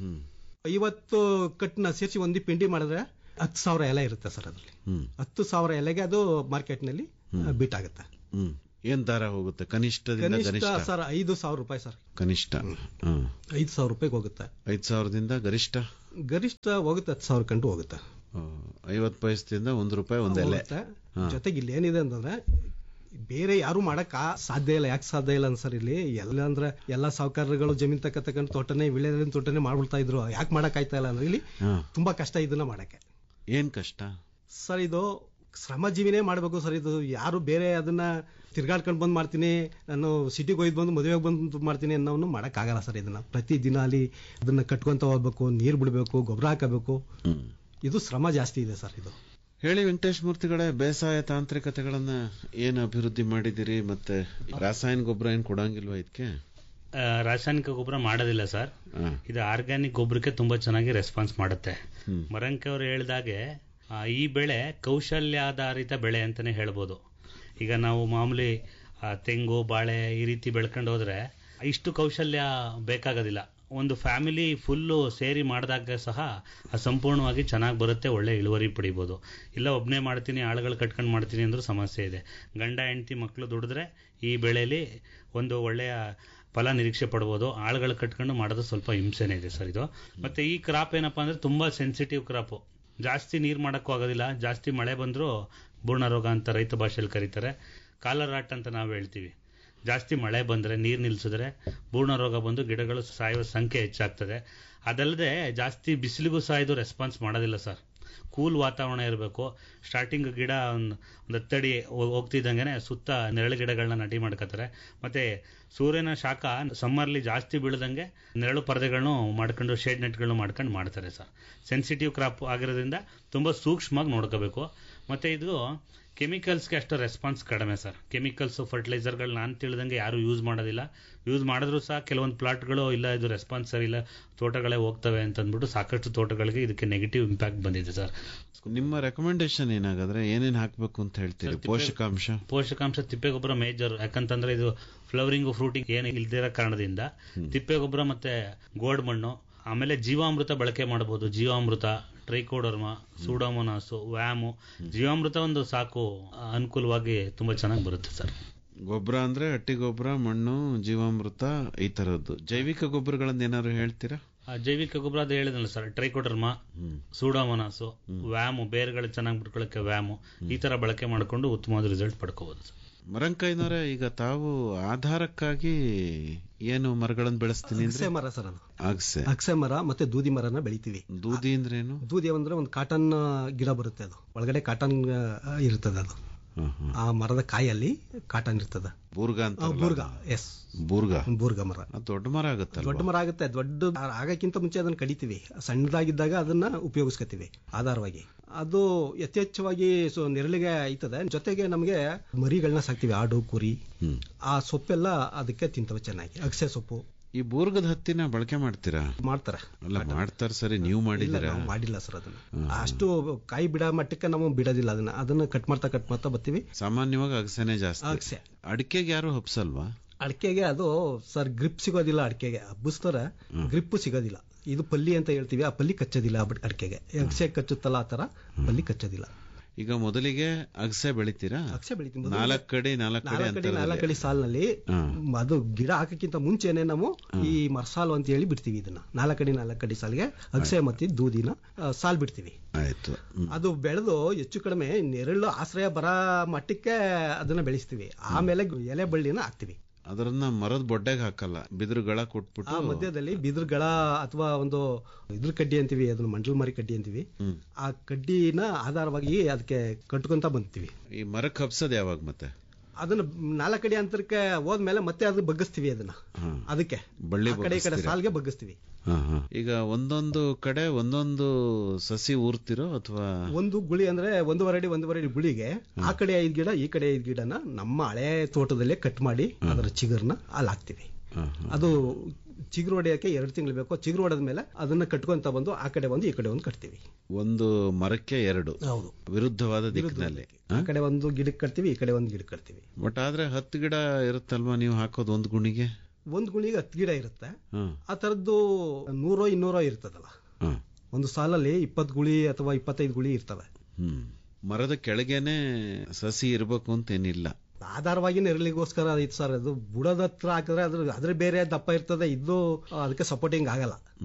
50 ಕಟ್ಟನ್ನ ಸೇರಿಸಿ ಒಂದು ಪಿಂಡಿ ಮಾಡಿದ್ರೆ 10,000 ಎಲೆ ಇರುತ್ತೆ ಸರ್. ಅದ್ರಲ್ಲಿ 10,000 ಎಲೆಗೆ ಅದು ಮಾರ್ಕೆಟ್ ನಲ್ಲಿ ಬೀಟ್ ಆಗುತ್ತೆ. ಏನ್ ದರ ಹೋಗುತ್ತೆ ಕನಿಷ್ಠ ಸರ್? 5,000 ರೂಪಾಯಿ ಸರ್ ಕನಿಷ್ಠ. 5,000 ರೂಪಾಯಿಗೆ ಹೋಗುತ್ತೆ. 5,000ದಿಂದ ಗರಿಷ್ಠ ಹೋಗುತ್ತೆ 10,000 ಕಂಡು ಹೋಗುತ್ತೆ. 50 ಪೈಸದಿಂದ 1 ರೂಪಾಯಿ ಒಂದು ಎಲೆ. ಜೊತೆಗೆ ಇಲ್ಲಿ ಏನಿದೆ ಅಂತಂದ್ರೆ ಬೇರೆ ಯಾರು ಮಾಡಕ್ ಸಾಧ್ಯ ಇಲ್ಲ. ಯಾಕೆ ಸಾಧ್ಯ ಇಲ್ಲ ಸರ್, ಇಲ್ಲಿ ಎಲ್ಲ ಅಂದ್ರೆ ಎಲ್ಲಾ ಸಾಹುಕಾರಗಳು ಜಮೀನ್ ತಕ್ಕಂಡು ತೋಟನೇ ವಿಳೆದೆಲೆ ತೋಟನೇ ಮಾಡ್ಬಿಡ್ತಾ ಇದ್ರು. ಯಾಕೆ ಮಾಡಕ್ ಆಯ್ತಾ ಇಲ್ಲ ಅಂದ್ರೆ ಇಲ್ಲಿ ತುಂಬಾ ಕಷ್ಟ ಇದನ್ನ ಮಾಡಕ್ಕೆ. ಏನ್ ಕಷ್ಟ ಸರ್? ಇದು ಶ್ರಮಜೀವಿನೇ ಮಾಡ್ಬೇಕು ಸರ್. ಇದು ಯಾರು ಬೇರೆ ಅದನ್ನ ತಿರ್ಗಾಡ್ಕೊಂಡು ಬಂದ್ ಮಾಡ್ತೀನಿ, ನಾನು ಸಿಟಿಗೆ ಹೋಯ್ದು ಬಂದು ಮದುವೆಗೆ ಬಂದು ಮಾಡ್ತೀನಿ ಅನ್ನೋನು ಮಾಡಕ್ ಆಗಲ್ಲ ಸರ್. ಇದನ್ನ ಪ್ರತಿ ದಿನ ಅಲ್ಲಿ ಅದನ್ನ ಕಟ್ಕೊಂತ ಹೋಗ್ಬೇಕು, ನೀರ್ ಬಿಡ್ಬೇಕು, ಗೊಬ್ಬರ ಹಾಕಬೇಕು. ಇದು ಶ್ರಮ ಜಾಸ್ತಿ ಇದೆ ಸರ್. ಇದು ಹೇಳಿ ವೆಂಕಟೇಶ್ ಮೂರ್ತಿಗಳೇ, ಬೇಸಾಯ ತಾಂತ್ರಿಕತೆಗಳನ್ನ ಏನ್ ಅಭಿವೃದ್ಧಿ ಮಾಡಿದಿರಿ? ಮತ್ತೆ ರಾಸಾಯನಿಕ ಗೊಬ್ಬರ ಏನ್ ಕೊಡಂಗಿಲ್ವಾ ಇದಕ್ಕೆ? ರಾಸಾಯನಿಕ ಗೊಬ್ಬರ ಮಾಡೋದಿಲ್ಲ ಸರ್. ಇದು ಆರ್ಗ್ಯಾನಿಕ್ ಗೊಬ್ಬರಕ್ಕೆ ತುಂಬಾ ಚೆನ್ನಾಗಿ ರೆಸ್ಪಾನ್ಸ್ ಮಾಡುತ್ತೆ. ಮರಂಕೆ ಅವರು ಹೇಳಿದಾಗೆ ಈ ಬೆಳೆ ಕೌಶಲ್ಯಾಧಾರಿತ ಬೆಳೆ ಅಂತಾನೆ ಹೇಳ್ಬೋದು. ಈಗ ನಾವು ಮಾಮೂಲಿ ತೆಂಗು, ಬಾಳೆ ಈ ರೀತಿ ಬೆಳ್ಕೊಂಡು ಹೋದ್ರೆ ಇಷ್ಟು ಕೌಶಲ್ಯ ಬೇಕಾಗೋದಿಲ್ಲ. ಒಂದು ಫ್ಯಾಮಿಲಿ ಫುಲ್ಲು ಸೇರಿ ಮಾಡಿದಾಗ ಸಹ ಸಂಪೂರ್ಣವಾಗಿ ಚೆನ್ನಾಗಿ ಬರುತ್ತೆ, ಒಳ್ಳೆ ಇಳುವರಿ ಪಡಿಬೋದು. ಇಲ್ಲ ಒಬ್ಬನೇ ಮಾಡ್ತೀನಿ, ಆಳುಗಳು ಕಟ್ಕೊಂಡು ಮಾಡ್ತೀನಿ ಅಂದ್ರೂ ಸಮಸ್ಯೆ ಇದೆ. ಗಂಡ ಹೆಂಡತಿ ಮಕ್ಕಳು ದುಡಿದ್ರೆ ಈ ಬೆಳೆಯಲ್ಲಿ ಒಂದು ಒಳ್ಳೆಯ ಫಲ ನಿರೀಕ್ಷೆ ಪಡ್ಬೋದು. ಆಳುಗಳು ಕಟ್ಕೊಂಡು ಮಾಡೋದು ಸ್ವಲ್ಪ ಹಿಂಸೆನೇ ಇದೆ ಸರ್ ಇದು. ಮತ್ತೆ ಈ ಕ್ರಾಪ್ ಏನಪ್ಪಾ ಅಂದ್ರೆ ತುಂಬಾ ಸೆನ್ಸಿಟಿವ್ ಕ್ರಾಪು. ಜಾಸ್ತಿ ನೀರು ಮಾಡೋಕ್ಕೂ ಆಗೋದಿಲ್ಲ. ಜಾಸ್ತಿ ಮಳೆ ಬಂದರೂ ಬೂರ್ಣ ರೋಗ ಅಂತ ರೈತ ಭಾಷೆಯಲ್ಲಿ ಕರೀತಾರೆ, ಕಾಲರಾಟ್ ಅಂತ ನಾವು ಹೇಳ್ತೀವಿ. ಜಾಸ್ತಿ ಮಳೆ ಬಂದರೆ, ನೀರು ನಿಲ್ಲಿಸಿದ್ರೆ ಬೂರ್ಣ ರೋಗ ಬಂದು ಗಿಡಗಳು ಸಾಯುವ ಸಂಖ್ಯೆ ಹೆಚ್ಚಾಗ್ತದೆ. ಅದಲ್ಲದೆ ಜಾಸ್ತಿ ಬಿಸಿಲಿಗೂ ಸಹ ಇದು ರೆಸ್ಪಾನ್ಸ್ ಮಾಡೋದಿಲ್ಲ ಸರ್. ಕೂಲ್ ವಾತಾವರಣ ಇರಬೇಕು. ಸ್ಟಾರ್ಟಿಂಗ್ ಗಿಡ ಒಂದು 10 ಅಡಿ ಹೋಗ್ತಿದ್ದಂಗೆ ಸುತ್ತ ನೆರಳು ಗಿಡಗಳನ್ನ ನಾಟಿ ಮಾಡ್ಕೋತಾರೆ. ಮತ್ತೆ ಸೂರ್ಯನ ಶಾಖ ಸಮ್ಮರ್ಲಿ ಜಾಸ್ತಿ ಬೀಳದಂಗೆ ನೆರಳು ಪರದೆಗಳನ್ನು ಮಾಡ್ಕೊಂಡು ಶೇಡ್ ನೆಟ್ಗಳನ್ನು ಮಾಡ್ಕೊಂಡು ಮಾಡ್ತಾರೆ ಸರ್. ಸೆನ್ಸಿಟಿವ್ ಕ್ರಾಪ್ ಆಗಿರೋದ್ರಿಂದ ತುಂಬ ಸೂಕ್ಷ್ಮವಾಗಿ ನೋಡ್ಕೋಬೇಕು. ಮತ್ತೆ ಇದು ಕೆಮಿಕಲ್ಸ್ಗೆ ಅಷ್ಟು ರೆಸ್ಪಾನ್ಸ್ ಕಡಿಮೆ ಸರ್. ಕೆಮಿಕಲ್ಸ್ ಫರ್ಟಿಲೈಸರ್ಗಳು ನಾನು ತಿಳಿದಂಗೆ ಯಾರು ಯೂಸ್ ಮಾಡೋದಿಲ್ಲ. ಯೂಸ್ ಮಾಡಿದ್ರು ಸಹ ಕೆಲವೊಂದು ಪ್ಲಾಟ್ಗಳು ಇಲ್ಲ ಇದು ರೆಸ್ಪಾನ್ಸ್ ಸರಿ ಇಲ್ಲ, ತೋಟಗಳೇ ಹೋಗ್ತವೆ ಅಂತಂದ್ಬಿಟ್ಟು ಸಾಕಷ್ಟು ತೋಟಗಳಿಗೆ ಇದಕ್ಕೆ ನೆಗೆಟಿವ್ ಇಂಪ್ಯಾಕ್ಟ್ ಬಂದಿದೆ ಸರ್. ನಿಮ್ಮ ರೆಕಮೆಂಡೇಶನ್ ಏನಾಗಾದ್ರೆ ಏನೇನು ಹಾಕಬೇಕು ಅಂತ ಹೇಳ್ತೀರಿ? ಪೋಷಕಾಂಶ ತಿಪ್ಪೆ ಗೊಬ್ಬರ ಮೇಜರ್. ಯಾಕಂತಂದ್ರೆ ಇದು ಫ್ಲವರಿಂಗ್ ಫ್ರೂಟಿಂಗ್ ಏನು ಇಲ್ದಿರೋ ಕಾರಣದಿಂದ ತಿಪ್ಪೆ ಗೊಬ್ಬರ ಮತ್ತೆ ಗೋಡ್ ಮಣ್ಣು, ಆಮೇಲೆ ಜೀವಾಮೃತ ಬಳಕೆ ಮಾಡಬಹುದು. ಜೀವಾಮೃತ, ಟ್ರೈಕೋಡರ್ಮ, ಸೂಡೋಮೋನಾಸು, ವ್ಯಾಮು. ಜೀವಾಮೃತ ಒಂದು ಸಾಕು, ಅನುಕೂಲವಾಗಿ ತುಂಬಾ ಚೆನ್ನಾಗಿ ಬರುತ್ತೆ ಸರ್. ಗೊಬ್ಬರ ಅಂದ್ರೆ ಹಟ್ಟಿ ಗೊಬ್ಬರ, ಮಣ್ಣು, ಜೀವಾಮೃತ, ಈ ತರದ್ದು. ಜೈವಿಕ ಗೊಬ್ಬರಗಳನ್ನ ಏನಾದ್ರು ಹೇಳ್ತೀರಾ? ಜೈವಿಕ ಗೊಬ್ಬರ ಅದು ಹೇಳಿದ್ನಲ್ಲ ಸರ್, ಟ್ರೈಕೋಡರ್ಮ, ಸೂಡೋಮೋನಾಸು, ವ್ಯಾಮು, ಬೇರುಗಳು ಚೆನ್ನಾಗಿ ಬಿಟ್ಕೊಳ್ಳಕ್ಕೆ ವ್ಯಾಮು, ಈ ತರ ಬಳಕೆ ಮಾಡಿಕೊಂಡು ಉತ್ತಮವಾದ ರಿಸಲ್ಟ್ ಪಡ್ಕೋಬಹುದು ಸರ್. ಮರಂಕೈನವರೇ, ಈಗ ತಾವು ಆಧಾರಕ್ಕಾಗಿ ಏನು ಮರಗಳನ್ನು ಬೆಳೆಸ್ತೀನಿ? ಅಗಸೆ ಮರ ಸರ್. ಅದು ಅಗಸೆ ಮರ ಮತ್ತೆ ದೂದಿ ಮರನ ಬೆಳಿತೀವಿ. ದೂದಿ ಅಂದ್ರೆ ಏನು? ದೂದಿ ಅಂದ್ರೆ ಒಂದು ಕಾಟನ್ ಗಿಡ ಬರುತ್ತೆ. ಅದು ಒಳಗಡೆ ಕಾಟನ್ ಇರ್ತದೆ. ಅದು ಆ ಮರದ ಕಾಯಲ್ಲಿ ಕಾಟನ್ ಇರ್ತದೆ. ಬೂರ್ಗ ಅಂತ. ಎಸ್, ಬೂರ್ಗ ಮರ ದೊಡ್ಡ ಮರ ಆಗುತ್ತೆ. ದೊಡ್ಡ ಮರ ಆಗುತ್ತೆ. ದೊಡ್ಡ ಆಗಕ್ಕಿಂತ ಮುಂಚೆ ಅದನ್ನ ಕಡಿತೀವಿ. ಸಣ್ಣದಾಗಿದ್ದಾಗ ಅದನ್ನ ಉಪಯೋಗಿಸ್ಕೊತೀವಿ ಆಧಾರವಾಗಿ. ಅದು ಯಥೇಚ್ಛವಾಗಿ ನೆರಳಿಗೆ ಐತದೆ. ಜೊತೆಗೆ ನಮಗೆ ಮರಿಗಳನ್ನ ಸಾಕ್ತಿವಿ, ಆಡು, ಕುರಿ. ಆ ಸೊಪ್ಪೆಲ್ಲ ಅದಕ್ಕೆ ತಿಂತವೆ ಚೆನ್ನಾಗಿ. ಅಗಸೆ ಸೊಪ್ಪು. ಈ ಬೂರ್ಗದ ಹತ್ತಿನ ಬಳಕೆ ಮಾಡ್ತೀರಾ? ಮಾಡ್ತಾರೆ. ಮಾಡ್ತಾರೆ. ಸರಿ, ನೀವು ಮಾಡಿದ್ದೀರಾ? ಮಾಡಿಲ್ಲ ಸರ್. ಅದನ್ನ ಅಷ್ಟು ಕಾಯಿ ಬಿಡ ಮಟ್ಟಕ್ಕೆ ನಾವು ಬಿಡೋದಿಲ್ಲ. ಅದನ್ನ ಕಟ್ ಮಾಡ್ತಾ ಬರ್ತೀವಿ. ಸಾಮಾನ್ಯವಾಗಿ ಅಗಸೆನೆ ಜಾಸ್ತಿ. ಅಗಸೆ. ಅಡಿಕೆಗೆ ಯಾರು ಹಬ್ಸಲ್ವಾ? ಅಡಿಕೆಗೆ ಅದು ಸರ್ ಗ್ರಿಪ್ ಸಿಗೋದಿಲ್ಲ. ಅಡಿಕೆಗೆ ಹಬ್ಬಿಸ್ತಾರೆ, ಗ್ರಿಪ್ ಸಿಗೋದಿಲ್ಲ. ಇದು ಪಲ್ಲಿ ಅಂತ ಹೇಳ್ತೀವಿ, ಆ ಪಲ್ಲಿ ಕಚ್ಚೋದಿಲ್ಲ ಅಡಿಕೆಗೆ. ಅಗಸೆ ಕಚ್ಚುತ್ತಲ್ಲ ಆ ತರ ಪಲ್ಲಿ ಕಚ್ಚೋದಿಲ್ಲ. ಈಗ ಮೊದಲಿಗೆ ಅಗಸೆ ಬೆಳಿತೀರಾ? ಅಗಸೆ ಬೆಳಿತೀವಿ. 4 ಅಡಿ ಸಾಲಿನಲ್ಲಿ. ಅದು ಗಿಡ ಹಾಕಕ್ಕಿಂತ ಮುಂಚೆನೆ ನಾವು ಈ ಮರ್ಸಾಲು ಅಂತ ಹೇಳಿ ಬಿಡ್ತೀವಿ. ಇದನ್ನ 4 ಅಡಿ ಸಾಲಿಗೆ ಅಗಸೆ ಮತ್ತೆ ದೂದಿನ ಸಾಲ್ ಬಿಡ್ತೀವಿ. ಆಯ್ತು. ಅದು ಬೆಳೆದು ಹೆಚ್ಚು ಕಡಿಮೆ ನೆರಳು ಆಶ್ರಯ ಬರ ಮಟ್ಟಕ್ಕೆ ಅದನ್ನ ಬೆಳೆಸ್ತೀವಿ. ಆಮೇಲೆ ಎಲೆ ಬಳ್ಳಿನ ಹಾಕ್ತಿವಿ. ಅದನ್ನ ಮರದ ಬೊಡ್ಡೆಗೆ ಹಾಕಲ್ಲ, ಬಿದಿರುಗಳ ಕೊಟ್ಬಿಟ್ಟು ಮಧ್ಯದಲ್ಲಿ ಬಿದಿರುಗಳ ಅಥವಾ ಒಂದು ಇದ್ರ ಕಡ್ಡಿ ಅಂತೀವಿ, ಅದನ್ನ ಮಂಜಲ್ ಮರಿ ಕಡ್ಡಿ ಅಂತೀವಿ. ಆ ಕಡ್ಡಿನ ಆಧಾರವಾಗಿ ಅದಕ್ಕೆ ಕಟ್ಕೊಂತ ಬಂತೀವಿ. ಈ ಮರಕ್ಕೆ ಹಬ್ಸೋದು ಯಾವಾಗ? ಮತ್ತೆ ಅದನ್ನ 4 ಅಡಿ ಅಂತರಕ್ಕೆ ಹೋದ್ಮೇಲೆ ಮತ್ತೆ ಅದು ಬಗ್ಗಿಸ್ತೀವಿ. ಅದನ್ನ ಅದಕ್ಕೆ ಬಳ್ಳಿ ಕಡೆ ಸಾಲ್ಗೆ ಬಗ್ಗಿಸ್ತೀವಿ. ಈಗ ಒಂದೊಂದು ಕಡೆ ಒಂದೊಂದು ಸಸಿ ಊರ್ತಿರೋ ಅಥವಾ ಒಂದು ಗುಳಿ ಅಂದ್ರೆ 1.5 ಅಡಿ ಗುಳಿಗೆ ಆ ಕಡೆ 5 ಗಿಡ ಈ ಕಡೆ 5 ಗಿಡನ ನಮ್ಮ ಹಳೆ ತೋಟದಲ್ಲೇ ಕಟ್ ಮಾಡಿ ಅದರ ಚಿಗುರ್ನ ಅಲ್ಲಿ ಹಾಕ್ತಿವಿ. ಅದು ಚಿಗುರು ಹೊಡೆಯಕ್ಕೆ 2 ತಿಂಗಳು ಬೇಕು. ಚಿಗುರು ಹೊಡೆದ್ಮೇಲೆ ಅದನ್ನ ಕಟ್ಕೊಂತ ಬಂದು ಆ ಕಡೆ ಒಂದು ಈ ಕಡೆ ಒಂದು ಕಟ್ತೀವಿ. ಒಂದು ಮರಕ್ಕೆ 2. ಹೌದು, ವಿರುದ್ಧವಾದ ದಿಕ್ಕಿನಲ್ಲಿ. ಆ ಕಡೆ ಒಂದು ಗಿಡಕ್ಕೆ ಕಟ್ತೀವಿ, ಈ ಕಡೆ ಒಂದು ಗಿಡಕ್ಕೆ ಕಟ್ತೀವಿ. ಬಟ್ ಆದ್ರೆ 10 ಗಿಡ ಇರುತ್ತಲ್ವಾ ನೀವು ಹಾಕೋದು ಒಂದು ಗುಣಿಗೆ? ಒಂದು ಗುಣಿಗೆ 10 ಗಿಡ ಇರುತ್ತೆ. ಆ ತರದ್ದು 100-200 ಇರ್ತದಲ್ಲ. ಒಂದು ಸಾಲಲ್ಲಿ 20 ಗುಳಿ ಅಥವಾ 25 ಗುಳಿ ಇರ್ತವೆ. ಮರದ ಕೆಳಗೇನೆ ಸಸಿ ಇರ್ಬೇಕು ಅಂತ ಏನಿಲ್ಲ. ಆಧಾರವಾಗಿ ನೆರಳಿಗೋಸ್ಕರ ಇತ್ತು ಸರ್. ಅದು ಬುಡದ ಹತ್ರ ಹಾಕಿದ್ರೆ ಅದ್ರ ಬೇರೆ ದಪ್ಪ ಇರ್ತದೆ. ಇದು ಅದಕ್ಕೆ ಸಪೋರ್ಟಿಂಗ್ ಆಗಲ್ಲ.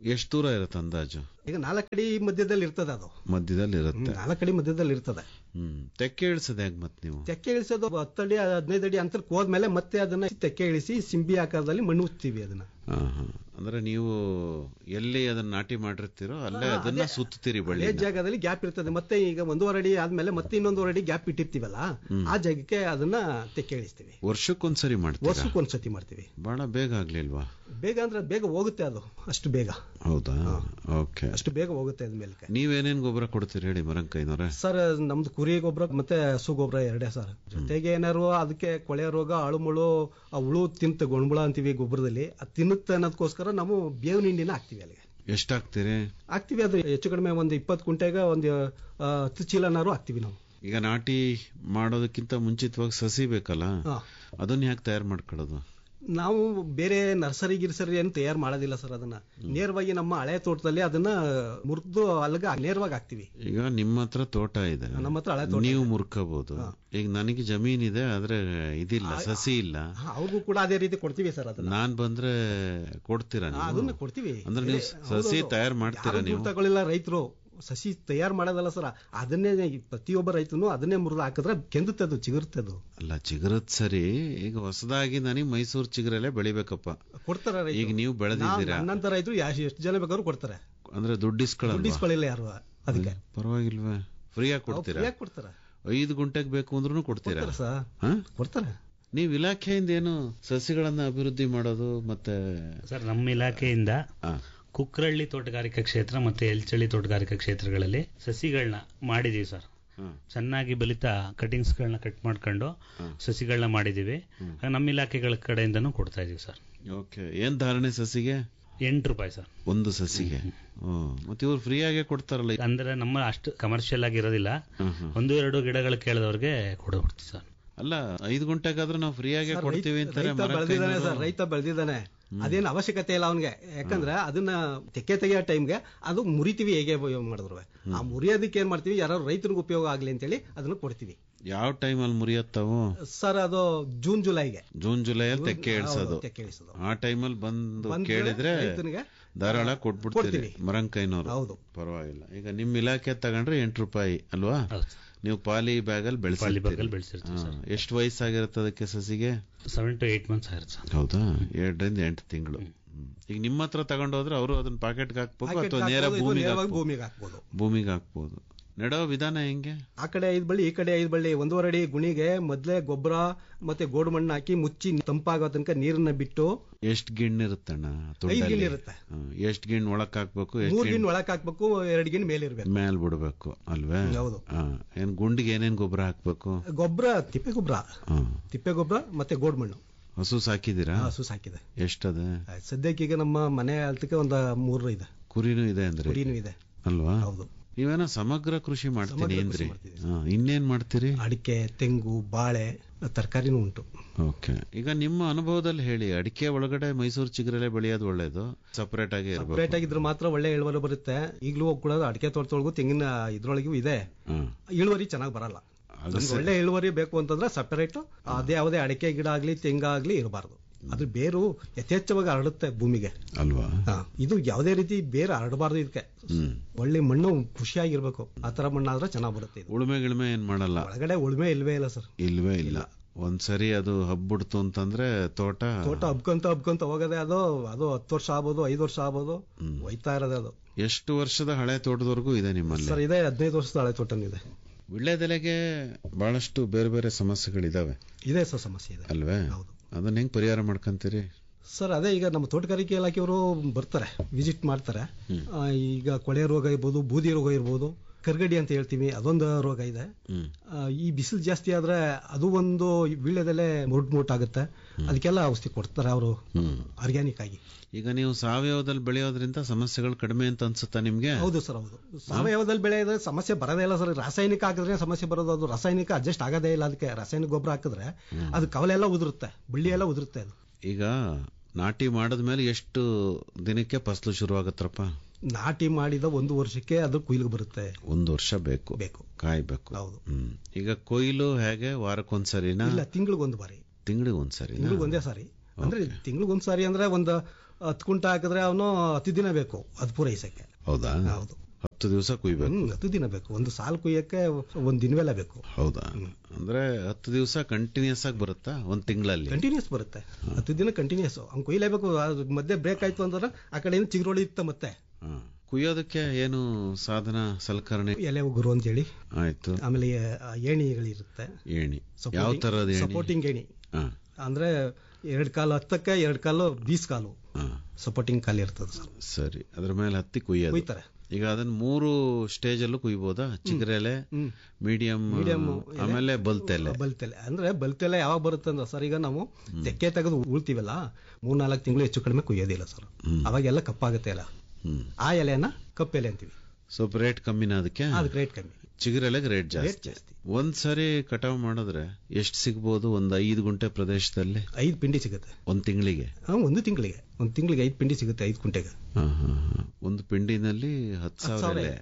ಎಷ್ಟು ದೂರ ಇರುತ್ತೆ ಅಂದಾಜು? ಈಗ 4 ಅಡಿ ಮಧ್ಯದಲ್ಲಿ ಇರ್ತದೆ, ಅದು ಮಧ್ಯದಲ್ಲಿ ಇರುತ್ತೆ. 4 ಅಡಿ ಮಧ್ಯದಲ್ಲಿ ಇರ್ತದೆ. ತೆಕ್ಕೆ ಇಳಿಸೋದು ಹೇಗೆ ಮತ್ತೆ ನೀವು? ತೆಕ್ಕೆ ಇಳಿಸೋದು 10 ಅಡಿ 15 ಅಡಿ ಅಂತರಕ್ಕೆ ಹೋದ್ಮೇಲೆ ಮತ್ತೆ ಅದನ್ನ ತೆಕ್ಕೆ ಇಳಿಸಿ ಸಿಂಬಿ ಆಕಾರದಲ್ಲಿ ಮಣ್ಣು ಉಚ್ತೀವಿ ಅದನ್ನ. ಅಂದ್ರೆ ನೀವು ಎಲ್ಲಿ ಅದನ್ನ ನಾಟಿ ಮಾಡಿರ್ತೀರೋ ಅಲ್ಲೇ ಅದನ್ನ ಸುತ್ತೀರಿ ಬಳ್ಳಿ ಜಾಗದಲ್ಲಿ ಗ್ಯಾಪ್ ಇರ್ತದೆ. ಮತ್ತೆ ಈಗ 1.5 ಅಡಿ ಆದ್ಮೇಲೆ ಮತ್ತೆ ಇನ್ನೊಂದು ಅಡಿ ಗ್ಯಾಪ್ ಇಟ್ಟಿರ್ತೀವಲ್ಲ, ಆ ಜಾಗಕ್ಕೆ ಅದನ್ನ ತೆಕ್ಕೆ ಇಳಿಸ್ತೀವಿ. ವರ್ಷಕ್ಕೊಂದ್ಸರಿ ಮಾಡ್ತೀವಿ? ವರ್ಷಕ್ಕೊಂದ್ಸತಿ ಮಾಡ್ತೀವಿ. ಬಹಳ ಬೇಗ ಆಗ್ಲಿಲ್ವಾ? ಬೇಗ ಅಂದ್ರೆ ಬೇಗ ಹೋಗುತ್ತೆ ಅದು, ಅಷ್ಟು ಬೇಗ. ಹೌದಾ? ಓಕೆ, ಅಷ್ಟು ಬೇಗ ಹೋಗುತ್ತೆ ಅದ್ಮೇಲೆ. ನೀವೇನೇನ್ ಗೊಬ್ಬರ ಕೊಡ್ತೀರಿ ಹೇಳಿ ಮರಂಕೈನವ್ರೆ? ಸರ್, ನಮ್ದು ಕುರಿ ಗೊಬ್ಬರ ಮತ್ತೆ ಹಸು ಗೊಬ್ಬರ 2 ಸರ್. ಜೊತೆಗೆ ಏನಾರು ಅದಕ್ಕೆ ಕೊಳೆ ರೋಗ, ಅಳುಮುಳು, ಆ ಹುಳು ತಿಂತ ಗೊಣಬುಳ ಅಂತೀವಿ ಗೊಬ್ಬರದಲ್ಲಿ, ಅದು ತಿನ್ನುತ್ತೆ ಅನ್ನೋದಕ್ಕೋಸ್ಕರ ನಾವು ಬೇವಿನ ಹಿಂಡಿನ ಹಾಕ್ತಿವಿ ಅಲ್ಲಿಗೆ. ಎಷ್ಟು ಹಾಕ್ತೀರಿ? ಹಾಕ್ತಿವಿ ಅದು ಹೆಚ್ಚು ಕಡಿಮೆ ಒಂದು 20 ಕುಂಟೆಗೆ ಒಂದು 10 ಚೀಲನಾರು ಹಾಕ್ತಿವಿ ನಾವು. ಈಗ ನಾಟಿ ಮಾಡೋದಕ್ಕಿಂತ ಮುಂಚಿತವಾಗಿ ಸಸಿ ಬೇಕಲ್ಲ, ಅದನ್ನ ಯಾಕೆ ತಯಾರು ಮಾಡ್ಕೊಳ್ಳೋದು? ನಾವು ಬೇರೆ ನರ್ಸರಿ ಗಿರ್ಸರಿ ಏನು ತಯಾರು ಮಾಡೋದಿಲ್ಲ ಸರ್. ಅದನ್ನ ನೇರವಾಗಿ ನಮ್ಮ ಹಳೆ ತೋಟದಲ್ಲಿ ಅದನ್ನ ಮುರಿದು ಅಲ್ಲಿಗೆ ನೇರವಾಗಿ ಹಾಕ್ತಿವಿ. ಈಗ ನಿಮ್ಮ ಹತ್ರ ತೋಟ ಇದೆ, ನಮ್ಮ ಹತ್ರ ಹಳೆ ತೋಟ, ನೀವು ಮುರ್ಕೋಬಹುದು. ಈಗ ನನಗೆ ಜಮೀನ್ ಇದೆ, ಆದ್ರೆ ಇದಿಲ್ಲ, ಸಸಿ ಇಲ್ಲ. ಅವ್ರಿಗೂ ಕೂಡ ಅದೇ ರೀತಿ ಕೊಡ್ತೀವಿ ಸರ್. ಅದನ್ನ ನಾನ್ ಬಂದ್ರೆ ಕೊಡ್ತೀರಾ? ಅದನ್ನ ಕೊಡ್ತೀವಿ. ಅಂದ್ರೆ ನೀವು ಸಸಿ ತಯಾರು ಮಾಡ್ತೀರಾ? ನೀವು ತಗೊಳ್ಳಿಲ್ಲ ರೈತರು ಸಸಿ ತಯಾರು ಮಾಡೋದಲ್ಲ ಸರ್, ಅದನ್ನೇ ಪ್ರತಿಯೊಬ್ಬ ರೈತನು ಅದನ್ನೇ ಮುರಿದು ಹಾಕಿದ್ರೆ ಕೆಂದುತ್ತದು, ಚಿಗುರುತ್ತದು. ಅಲ್ಲ, ಚಿಗುರತ್ ಸರಿ. ಈಗ ಹೊಸದಾಗಿ ನನಗೆ ಮೈಸೂರು ಚಿಗುರಲ್ಲೇ ಬೆಳಿಬೇಕಪ್ಪ, ಕೊಡ್ತಾರೆ. ಈಗ ನೀವು ಬೆಳೆದಿದ್ದೀರಾ, ನನ್ನಂತ ರೈತರು ಎಷ್ಟು ಜನ ಬೇಕಾದ್ರೂ ಕೊಡ್ತಾರೆ. ಅಂದ್ರೆ ದುಡ್ಡಿಸ್ಕೊಳ್ಳಿಲ್ಲ ಯಾರು, ಅದಕ್ಕೆ ಪರವಾಗಿಲ್ವೇ? ಫ್ರೀಯಾಗಿ ಕೊಡ್ತೀರಾ? ಕೊಡ್ತಾರೆ. 5 ಗುಂಟೆಗೆ ಬೇಕು ಅಂದ್ರೂ ಕೊಡ್ತೀರಾ? ಕೊಡ್ತಾರೆ. ನೀವು ಇಲಾಖೆಯಿಂದ ಏನು ಸಸಿಗಳನ್ನ ಅಭಿವೃದ್ಧಿ ಮಾಡೋದು ಮತ್ತೆ? ಸರ್, ನಮ್ಮ ಇಲಾಖೆಯಿಂದ ಕುಕ್ರಳ್ಳಿ ತೋಟಗಾರಿಕಾ ಕ್ಷೇತ್ರ ಮತ್ತೆ ಎಲ್ಚಳ್ಳಿ ತೋಟಗಾರಿಕಾ ಕ್ಷೇತ್ರಗಳಲ್ಲಿ ಸಸಿಗಳನ್ನ ಮಾಡಿದೀವಿ ಸರ್. ಚೆನ್ನಾಗಿ ಬಲಿತಾ ಕಟಿಂಗ್ಸ್ಗಳನ್ನ ಕಟ್ ಮಾಡ್ಕೊಂಡು ಸಸಿಗಳನ್ನ ಮಾಡಿದೀವಿ. ನಮ್ಮ ಇಲಾಖೆಗಳ ಕಡೆಯಿಂದನೂ ಕೊಡ್ತಾ ಇದೀವಿ ಸರ್. ಓಕೆ. ಏನ್ ಧಾರಣೆ ಸಸಿಗೆ? 8 ರೂಪಾಯಿ ಸರ್ ಒಂದು ಸಸಿಗೆ. ಮತ್ತೆ ಇವ್ರು ಫ್ರೀ ಆಗಿ ಕೊಡ್ತಾರಲ್ಲ? ಅಂದ್ರೆ ನಮ್ಮ ಅಷ್ಟು ಕಮರ್ಷಿಯಲ್ ಆಗಿರೋದಿಲ್ಲ, 1-2 ಗಿಡಗಳು ಕೇಳಿದವ್ರಿಗೆ ಕೊಡ್ಬಿಡ್ತೀವಿ ಸರ್. ಅಲ್ಲ, 5 ಗುಂಟೆಗಾದ್ರೂ ನಾವು ಫ್ರೀ ಆಗಿ ಕೊಡ್ತೀವಿ ಅಂತಾರೆ. ರೈತ ಬೆಳೆದಿದ್ದಾನೆ, ಅದೇನು ಅವಶ್ಯಕತೆ ಇಲ್ಲ ಅವನ್ಗೆ. ಯಾಕಂದ್ರೆ ಅದನ್ನ ತೆಕ್ಕೆ ತೆಗೆಯೋ ಟೈಮ್ಗೆ ಅದು ಮುರಿತೀವಿ. ಹೇಗೆ ಮಾಡಿದ್ರು ಆ ಮುರಿಯೋದಕ್ಕೆ ಏನ್ ಮಾಡ್ತೀವಿ, ಯಾರು ರೈತರಿಗೆ ಉಪಯೋಗ ಆಗ್ಲಿ ಅಂತೇಳಿ ಅದನ್ನ ಕೊಡ್ತೀವಿ. ಯಾವ ಟೈಮಲ್ಲಿ ಮುರಿಯತ್ತಾವು ಸರ್? ಅದು ಜೂನ್ ಜುಲೈಯಲ್ಲಿ ತೆಕ್ಕೆ ಇಳಿಸೋದು. ಆ ಟೈಮಲ್ಲಿ ಬಂದು ಕೇಳಿದ್ರೆ ಧಾರಾಳ ಕೊಟ್ಬಿಡ್ತೀವಿ ಮರಂಕೈನವ್ರು. ಹೌದು, ಪರವಾಗಿಲ್ಲ. ಈಗ ನಿಮ್ ಇಲಾಖೆ ತಗೊಂಡ್ರೆ 8 ರೂಪಾಯಿ ಅಲ್ವಾ? ನೀವು ಪಾಲಿ ಬ್ಯಾಗ್ ಅಲ್ಲಿ ಬೆಳೆಸಿರ್ತೀವಿ. ಎಷ್ಟು ವಯಸ್ಸಾಗಿರುತ್ತೆ ಅದಕ್ಕೆ ಸಸಿಗೆ? 7 to 8 months ಆಗಿರುತ್ತೆ. ಹೌದಾ? 2 ರಿಂದ 8 ತಿಂಗಳು. ಈಗ ನಿಮ್ಮ ಹತ್ರ ತಗೊಂಡೋದ್ರೆ ಅವರು ಅದನ್ನ ಪಾಕೆಟ್ಗೆ ಹಾಕ್ಬೇಕು ಅಥವಾ ನೇರ ಭೂಮಿಗೆ ಹಾಕ್ಬೋದು. ನೆಡೋ ವಿಧಾನ ಹೆಂಗೆ? ಆ ಕಡೆ 5 ಬಳ್ಳಿ, ಈ ಕಡೆ 5 ಬಳ್ಳಿ, 1.5 ಅಡಿ ಗುಣಿಗೆ ಮೊದಲೇ ಗೊಬ್ಬರ ಮತ್ತೆ ಗೋಡು ಮಣ್ಣು ಹಾಕಿ ಮುಚ್ಚಿ ತಂಪಾಗೋ ತನಕ ನೀರನ್ನ ಬಿಟ್ಟು. ಎಷ್ಟು ಗಿಣ್ಣು ಇರುತ್ತಣ್ಣ? 5 ಗಿಣ್ಣು ಇರುತ್ತೆ. ಎಷ್ಟು ಗಿಣ್ಣು ಒಳಕ್ ಹಾಕ್ಬೇಕು? 3 ಗಿಣ್ಣು ಒಳಕ್ ಹಾಕ್ಬೇಕು, 2 ಗಿಣ್ಣು ಮೇಲೆ ಇರ್ಬೇಕು. ಮೇಲ್ ಬಿಡ್ಬೇಕು ಅಲ್ವೇ? ಹೌದು. ಏನ್ ಗುಂಡಿಗೆ ಏನೇನ್ ಗೊಬ್ಬರ ಹಾಕ್ಬೇಕು? ಗೊಬ್ಬರ ತಿಪ್ಪೆ ಗೊಬ್ಬರ ಮತ್ತೆ ಗೋಡು ಮಣ್ಣು. ಹಸು ಸಾಕಿದೀರಾ? ಹಸು ಸಾಕಿದೆ. ಎಷ್ಟದ ಸದ್ಯಕ್ಕೆ? ಈಗ ನಮ್ಮ ಮನೆ ಅಲ್ತಕ್ಕೆ ಒಂದು 3 ಇದೆ. ಕುರಿನೂ ಇದೆ ಅಂದ್ರೆ? ಕುರಿನೂ ಇದೆ ಅಲ್ವಾ? ಹೌದು. ನೀವೇನೋ ಸಮಗ್ರ ಕೃಷಿ ಮಾಡ್ತೀನಿ ಅಂದ್ರಿ, ಇನ್ನೇನ್ ಮಾಡ್ತೀರಿ? ಅಡಿಕೆ, ತೆಂಗು, ಬಾಳೆ, ತರಕಾರಿನೂ ಉಂಟು. ಓಕೆ. ಈಗ ನಿಮ್ಮ ಅನುಭವದಲ್ಲಿ ಹೇಳಿ, ಅಡಿಕೆ ಒಳಗಡೆ ಮೈಸೂರು ಚಿಗುರಲೆ ಬೆಳೆಯೋದು ಒಳ್ಳೇದು, ಸಪರೇಟ್ ಆಗಿದ್ರೆ ಮಾತ್ರ ಒಳ್ಳೆ ಇಳುವರಿ ಬರುತ್ತೆ. ಈಗಲೂ ಕೂಡ ಅಡಿಕೆ ತೋಟದೊಳಗೂ ತೆಂಗಿನ ಇದ್ರೊಳಗೂ ಇದೆ, ಇಳುವರಿ ಚೆನ್ನಾಗಿ ಬರಲ್ಲ. ಒಳ್ಳೆ ಇಳುವರಿ ಬೇಕು ಅಂತಂದ್ರೆ ಸಪರೇಟ್ ಅದೇ ಯಾವುದೇ ಅಡಿಕೆ ಗಿಡ ಆಗ್ಲಿ ತೆಂಗಾಗ್ಲಿ ಇರಬಾರ್ದು. ಅದು ಬೇರು ಯಥೇಚ್ಛವಾಗಿ ಹರಡುತ್ತೆ ಭೂಮಿಗೆ ಅಲ್ವಾ? ಇದು ಯಾವುದೇ ರೀತಿ ಬೇರೆ ಹರಡಬಾರ್ದು. ಇದಕ್ಕೆ ಒಳ್ಳೆ ಮಣ್ಣು ಖುಷಿಯಾಗಿರ್ಬೇಕು. ಆ ತರ ಮಣ್ಣಾದ್ರೆ ಚೆನ್ನಾಗ್ ಬರುತ್ತೆ. ಉಳುಮೆ ಗಿಳುಮೆ ಏನ್ ಮಾಡಲ್ಲ? ಒಳಗಡೆ ಉಳುಮೆ ಇಲ್ವೇ ಇಲ್ಲ ಸರ್. ಇಲ್ವೇ ಇಲ್ಲ. ಒಂದ್ಸರಿ ಅದು ಹಬ್ಬಿಡ್ತು ಅಂತಂದ್ರೆ ತೋಟ ಹಬ್ಕೊಂತ ಹೋಗದೆ. ಅದು 10 ವರ್ಷ ಆಗ್ಬೋದು, 5 ವರ್ಷ ಆಗ್ಬೋದು, ಹೋಯ್ತಾ ಇರೋದೇ ಅದು. ಎಷ್ಟು ವರ್ಷದ ಹಳೆ ತೋಟದವರೆಗೂ ಇದೆ ನಿಮ್ಮಲ್ಲಿ? ಸರ್ ಇದೆ, 15 ವರ್ಷದ ಹಳೆ ತೋಟನೂ ಇದೆ. ವಿಳ್ಯದೆಲೆಗೆ ಬಹಳಷ್ಟು ಬೇರೆ ಬೇರೆ ಸಮಸ್ಯೆಗಳಿದಾವೆ. ಇದೆ ಸರ್, ಸಮಸ್ಯೆ ಇದೆ ಅಲ್ವೇ? ಹೌದು. ಅದನ್ನ ಹೆಂಗ್ ಪರಿಹಾರ ಮಾಡ್ಕೊಂತೀರಿ ಸರ್? ಅದೇ ಈಗ ನಮ್ಮ ತೋಟಗಾರಿಕೆ ಇಲಾಖೆಯವರು ಬರ್ತಾರೆ, ವಿಸಿಟ್ ಮಾಡ್ತಾರೆ. ಈಗ ಕೊಳೆ ರೋಗ ಇರ್ಬೋದು, ಬೂದಿ ರೋಗ ಇರ್ಬೋದು, ಕರ್ಗಡಿ ಅಂತ ಹೇಳ್ತೀವಿ, ಅದೊಂದು ರೋಗ ಇದೆ. ಈ ಬಿಸಿಲು ಜಾಸ್ತಿ ಆದ್ರೆ ಅದು ಒಂದು ವೀಳ್ಯದೆಲೆ ಮುರುಟಾಗುತ್ತೆ. ಅದಕ್ಕೆಲ್ಲ ಔಷಧಿ ಕೊಡ್ತಾರೆ ಅವರು ಆರ್ಗ್ಯಾನಿಕ್ ಆಗಿ. ಈಗ ನೀವು ಸಾವಯವದಲ್ಲಿ ಬೆಳೆಯೋದ್ರಿಂದ ಸಮಸ್ಯೆಗಳು ಕಡಿಮೆ ಅಂತ ಅನ್ಸುತ್ತಾ ನಿಮ್ಗೆ? ಹೌದು ಸರ್, ಹೌದು. ಸಾವಯವದಲ್ಲಿ ಬೆಳೆಯೋದ್ರೆ ಸಮಸ್ಯೆ ಬರೋದೇ ಇಲ್ಲ ಸರ್. ರಾಸಾಯನಿಕ ಹಾಕಿದ್ರೆ ಸಮಸ್ಯೆ ಬರೋದು. ಅದು ರಾಸಾಯನಿಕ ಅಡ್ಜಸ್ಟ್ ಆಗೋದೇ ಇಲ್ಲ. ಅದಕ್ಕೆ ರಾಸಾಯನಿಕ ಗೊಬ್ಬರ ಹಾಕಿದ್ರೆ ಅದು ಕವಲೆ ಎಲ್ಲ ಉದುರುತ್ತೆ, ಬಳ್ಳಿ ಎಲ್ಲ ಉದುರುತ್ತೆ. ಅದು ಈಗ ನಾಟಿ ಮಾಡಿದ್ಮೇಲೆ ಎಷ್ಟು ದಿನಕ್ಕೆ ಫಸಲು ಶುರು ಆಗತ್ತಪ್ಪ? ನಾಟಿ ಮಾಡಿದ 1 ವರ್ಷಕ್ಕೆ ಅದು ಕೊಯ್ಲಿಗೆ ಬರುತ್ತೆ. 1 ವರ್ಷ ಬೇಕು ಕಾಯ್ಬೇಕು. ಹೌದು. ಈಗ ಕೊಯ್ಲು ಹೇಗೆ? ವಾರಕ್ಕೊಂದ್ಸರಿನಾ? ಇಲ್ಲ, ತಿಂಗಳಿಗೊಂದು ಬಾರಿ. ತಿಂಗಳಿಗೊಂದ್ಸರಿ? ತಿಂಗಳಿಗೊಂದೇ ಸಾರಿ. ಅಂದ್ರೆ ತಿಂಗಳಿಗೊಂದ್ಸಾರಿ ಅಂದ್ರೆ ಒಂದು 10 ಕುಂಟ ಹಾಕಿದ್ರೆ ಅವನು 10 ದಿನ ಬೇಕು ಅದು ಪೂರೈಸಕ್ಕೆ. ಹೌದಾ? ಹೌದು, 10 ದಿವಸ ಕುಯ್ಬೇಕು. 10 ದಿನ ಬೇಕು. ಒಂದು ಸಾಲು ಕುಯ್ಯಕ್ಕೆ ಒಂದು ದಿನವೆಲ್ಲ ಬೇಕು. ಹೌದಾ? ಅಂದ್ರೆ 10 ದಿವಸ ಕಂಟಿನ್ಯೂಸ್ ಆಗಿ ಬರುತ್ತಾ ಒಂದ್ ತಿಂಗಳಲ್ಲಿ? ಕಂಟಿನ್ಯೂಸ್ ಬರುತ್ತೆ, 10 ದಿನ ಕಂಟಿನ್ಯೂಸ್. ಅವ್ನು ಕುಯ್ಲೇಬೇಕು. ಮಧ್ಯೆ ಬ್ರೇಕ್ ಆಯ್ತು ಅಂದ್ರೆ ಆ ಕಡೆಯಿಂದ ಚಿಗುರೊಳಿ ಇತ್ತ ಮತ್ತೆ. ಕುಯ್ಯೋದಕ್ಕೆ ಏನು ಸಾಧನ ಸಲಕರಣೆ? ಎಲೆ ಉಗುರು ಅಂತ ಹೇಳಿ ಆಯ್ತು. ಆಮೇಲೆ ಏಣಿಗಳಿರುತ್ತೆ. ಏಣಿ ಯಾವ ತರದ? ಸಪೋರ್ಟಿಂಗ್ ಏಣಿ ಅಂದ್ರೆ 2 ಕಾಲು ಹತ್ತಕ್ಕೆ 2 ಕಾಲು 20 ಕಾಲು ಸಪೋರ್ಟಿಂಗ್ ಕಾಲು ಇರ್ತದೆ ಸರ್. ಸರಿ, ಅದ್ರ ಮೇಲೆ ಹತ್ತಿ ಕುಯ್ತಾರೆ. ಈಗ ಅದನ್ನ 3 ಸ್ಟೇಜ್ ಅಲ್ಲೂ ಕುಯ್ಬೋದಾ? ಚಿಗುರೆಲೆ, ಮೀಡಿಯಂ, ಆಮೇಲೆ ಬಲ್ತೆಲೆ. ಅಂದ್ರೆ ಬಲ್ತೆಲೆ ಯಾವಾಗ ಬರುತ್ತೆ ಅಂದ್ರೆ ಸರ್, ಈಗ ನಾವು ತೆಕ್ಕೆ ತೆಗೆದು ಉಳ್ತೀವಲ್ಲ 3-4 ತಿಂಗಳು ಹೆಚ್ಚು ಕಡಿಮೆ ಕುಯ್ಯೋದಿಲ್ಲ ಸರ್. ಅವಾಗೆಲ್ಲ ಕಪ್ಪಾಗುತ್ತೆ ಅಲ್ಲ, ಆ ಎಲೆನ ಕಪ್ಪೆಲೆ ಅಂತೀವಿ. ಸ್ವಲ್ಪ ರೇಟ್ ಕಮ್ಮಿನ ಅದಕ್ಕೆ ರೇಟ್ ಕಮ್ಮಿ, ಚಿಗುರೆಲೆಗೆ ರೇಟ್ ಜಾಸ್ತಿ. ಒಂದ್ಸರಿ ಕಟಾವ್ ಮಾಡಿದ್ರೆ ಎಷ್ಟು ಸಿಗ್ಬೋದು? ಒಂದು 5 ಗುಂಟೆ ಪ್ರದೇಶದಲ್ಲಿ 5 ಪಿಂಡಿ ಸಿಗುತ್ತೆ ಒಂದ್ ತಿಂಗಳಿಗೆ. ಒಂದು ತಿಂಗಳಿಗೆ 5 ಪಿಂಡಿ ಸಿಗುತ್ತೆ 5 ಗುಂಟೆಗೆ. ಒಂದು ಪಿಂಡಿನಲ್ಲಿ 10,000 ಎಲೆ.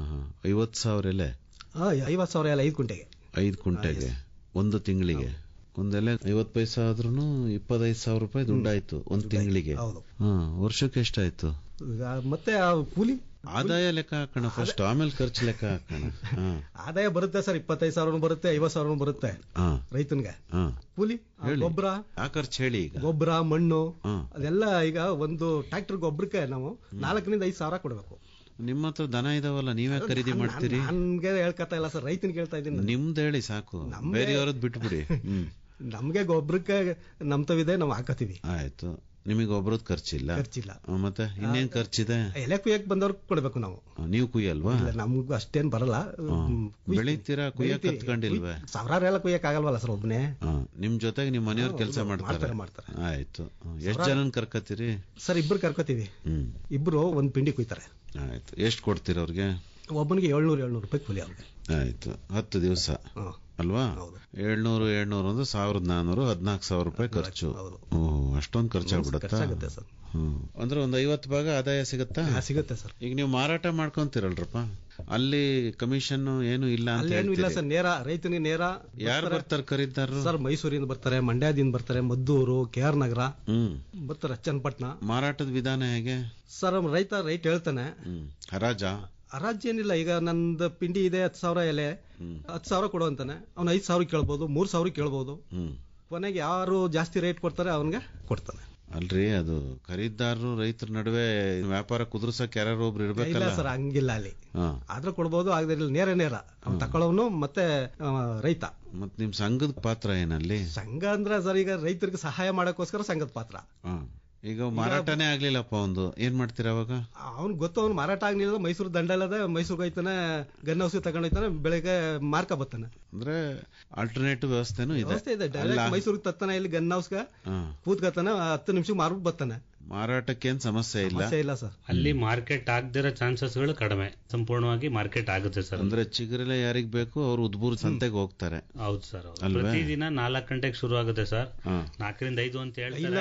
50,000 ಎಲೆ. 50,000 ಎಲೆ 5 ಗುಂಟೆಗೆ. 5 ಗುಂಟೆಗೆ ಒಂದು ತಿಂಗಳಿಗೆ. ಒಂದೆಲೆ 50 ಪೈಸಾ ಆದ್ರೂ 25,000 ರೂಪಾಯಿ ದುಡ್ಡಾಯ್ತು ಒಂದ್ ತಿಂಗಳಿಗೆ. ವರ್ಷಕ್ಕೆ ಎಷ್ಟಾಯ್ತು? ಮತ್ತೆ ಕೂಲಿ ಆದಾಯ ಲೆಕ್ಕ ಹಾಕೋಣ ಫಸ್ಟ್, ಆಮೇಲೆ ಖರ್ಚು ಲೆಕ್ಕ ಹಾಕೋಣ. ಆದಾಯ ಬರುತ್ತೆ ಸರ್, 25,000 ಬರುತ್ತೆ, 50,000 ಬರುತ್ತೆ ರೈತನ್ಗೆ. ಕೂಲಿ, ಗೊಬ್ಬರ, ಆ ಖರ್ಚು ಹೇಳಿ. ಈಗ ಗೊಬ್ಬರ, ಮಣ್ಣು ಅದೆಲ್ಲ ಈಗ ಒಂದು ಟ್ರಾಕ್ಟರ್ ಗೊಬ್ಬರಕ್ಕೆ ನಾವು 4,000-5,000 ಕೊಡ್ಬೇಕು. ನಿಮ್ಮ ಹತ್ರ ದನ ಇದಾವಲ್ಲ, ನೀವೇ ಖರೀದಿ ಮಾಡ್ತೀರಿ? ನನ್ಗೆ ಹೇಳ್ಕತಾ ಇಲ್ಲ ಸರ್, ರೈತನಿಗೆ ಹೇಳ್ತಾ ಇದ್ದೀನಿ. ನಿಮ್ದು ಹೇಳಿ ಸಾಕು, ಬೇರೆಯವ್ರದ್ದು ಬಿಟ್ಬಿಡಿ. ನಮ್ಗೆ ಗೊಬ್ಬರಕ್ಕೆ ನಮ್ತವಿದೆ, ನಾವು ಹಾಕತೀವಿ. ಆಯ್ತು, ನಿಮಗೆ ಒಬ್ಬರದ್ದು ಖರ್ಚಿಲ್ಲ. ಮತ್ತೆ ಇನ್ನೇನ್ ಖರ್ಚಿದೆ? ಎಲೆ ಕುಯ್ಯಕ್ ಬಂದವ್ರಿಗೆ ಕೊಡ್ಬೇಕು ನಾವು. ನೀವು ಕುಯ್ಯಲ್ವಾ? ನಮ್ಗೂ ಅಷ್ಟೇನ್ ಬರಲ್ಲ. ಬೆಳಿತೀರಾ? ಕುಯ್ಯಕ್ ಕತ್ಕೊಂಡಿಲ್ವೇ? ಸಾವಿರಾರು ಎಲ್ಲ ಕುಯ್ಯಕ್ ಆಗಲ್ವಲ್ಲ ಸರ್ ಒಬ್ಬನೇ. ನಿಮ್ ಜೊತೆಗೆ ನಿಮ್ ಮನೆಯವ್ರ ಕೆಲಸ ಮಾಡ್ತಾರೆ. ಆಯ್ತು, ಎಷ್ಟ್ ಜನನ್ ಕರ್ಕತ್ತೀರಿ ಸರ್? 2 ಕರ್ಕೋತೀವಿ. 2 ಒಂದ್ ಪಿಂಡಿ ಕುಯ್ತಾರೆ. ಆಯ್ತು, ಎಷ್ಟು ಕೊಡ್ತೀರ ಅವ್ರಿಗೆ? ಒಬ್ಬನಿಗೆ 700 ರೂಪಾಯಿ ಕೂಲಿ ಅವ್ರಿಗೆ. ಆಯ್ತು, 10 ದಿವಸ ಅಲ್ವಾ? 700 ಒಂದು 1,400, 14,000 ರೂಪಾಯಿ ಖರ್ಚು. ಅಷ್ಟೊಂದು ಖರ್ಚಾಗ್ಬಿಡುತ್ತಾ? ಅಂದ್ರೆ ಒಂದು 50 ಭಾಗ ಆದಾಯ ಸಿಗುತ್ತಾ? ಸಿಗುತ್ತೆ ಸರ್. ಈಗ ನೀವು ಮಾರಾಟ ಮಾಡ್ಕೊಂತೀರಲ್ರಪ್ಪ, ಅಲ್ಲಿ ಕಮಿಷನ್ ಏನು ಇಲ್ಲ ಅಂತ? ಇಲ್ಲ ಸರ್, ನೇರ ರೈತನಿಗೆ ನೇರ. ಯಾರು ಬರ್ತಾರೆ ಖರೀದಾರರು? ಸರ್ ಮೈಸೂರಿಂದ ಬರ್ತಾರೆ, ಮಂಡ್ಯದಿಂದ ಬರ್ತಾರೆ, ಮದ್ದೂರು, KR ನಗರ ಬರ್ತಾರೆ, ಚನ್ನಪಟ್ಟಣ. ಮಾರಾಟದ ವಿಧಾನ ಹೇಗೆ ಸರ್? ರೈತ ರೈಟ್ ಹೇಳ್ತಾನೆ. ಹರಾಜ್ ಏನಿಲ್ಲ. ಈಗ ನಂದು ಪಿಂಡಿ ಇದೆ 10,000 ಎಲೆ, 10,000 ಕೊಡು ಅಂತಾನೆ. ಅವ್ನು 5,000 ಕೇಳ್ಬೋದು, 3,000 ಕೇಳ್ಬೋದು. ಕೊನೆಗೆ ಯಾರು ಜಾಸ್ತಿ ರೇಟ್ ಕೊಡ್ತಾರೆ ಅವನ್ಗೆ ಕೊಡ್ತಾನೆ. ಅಲ್ರಿ, ಅದು ಖರೀದಾರರು ರೈತರ ನಡುವೆ ವ್ಯಾಪಾರ ಕುದುರ್ಸಕ್ ಯಾರು ಒಬ್ರು ಇರ್ಬೇಕಲ್ಲ ಸರ್? ಹಂಗಿಲ್ಲ ಅಲ್ಲಿ. ಆದ್ರೆ ಕೊಡ್ಬೋದು, ಆಗದಿಲ್ಲ. ನೇರ ಅವ್ನು ತಕೊಳ್ಳೋನು ಮತ್ತೆ ರೈತ. ಮತ್ ನಿಮ್ ಸಂಘದ ಪಾತ್ರ ಏನಲ್ಲಿ? ಸಂಘ ಅಂದ್ರೆ ಸರ್, ಈಗ ರೈತರಿಗೆ ಸಹಾಯ ಮಾಡಕ್ಕೋಸ್ಕರ ಸಂಘದ ಪಾತ್ರ. ಈಗ ಮಾರಾಟನೇ ಆಗ್ಲಿಲ್ಲಪ್ಪ ಒಂದು, ಏನ್ ಮಾಡ್ತೀರ ಅವಾಗ? ಅವ್ನ್ ಗೊತ್ತು, ಅವ್ನು ಮಾರಾಟ ಆಗ್ಲಿಲ್ಲ. ಮೈಸೂರು ದಂಡಲ್ಲದೆ ಮೈಸೂರ್ಗೆ ಹೋಯ್ತಾನೆ, ಗನ್ ಔಷಧಿ ತಗೊಂಡೋಯ್ತಾನೆ, ಬೆಳಗ್ಗೆ ಮಾರ್ಕ ಬರ್ತಾನೆ. ಅಂದ್ರೆ ಆಲ್ಟರ್ನೇಟಿವ್ ವ್ಯವಸ್ಥೆನೂ ಇದೆ. ಡೈರೆಕ್ಟ್ ಮೈಸೂರಿಗೆ ತತ್ತಾನೆ, ಇಲ್ಲಿ ಗನ್ ಹೌಸ್ಗೆ ಕೂತ್ಕತಾನೆ, 10 ನಿಮಿಷ ಮಾರ್ಬಿಟ್ಟು ಬರ್ತಾನೆ. ಮಾರಾಟಕ್ಕೇನ್ ಸಮಸ್ಯೆ ಇಲ್ಲ ಸರ್. ಅಲ್ಲಿ ಮಾರ್ಕೆಟ್ ಆಗದಿರೋ ಚಾನ್ಸಸ್ಗಳು ಕಡಿಮೆ, ಸಂಪೂರ್ಣವಾಗಿ ಮಾರ್ಕೆಟ್ ಆಗುತ್ತೆ ಸರ್. ಅಂದ್ರೆ ಚಿಗುರೆಲೆ ಯಾರಿಗ್ ಬೇಕು ಅವ್ರು ಉದ್ಬೂರ್ ಸಂತೆಗೆ ಹೋಗ್ತಾರೆ. ಹೌದು ಸರ್, ಪ್ರತಿದಿನ 4 ಗಂಟೆಗೆ ಶುರು ಆಗುತ್ತೆ ಸರ್. 4ರಿಂದ 5 ಅಂತ ಹೇಳ್ತಾರೆ.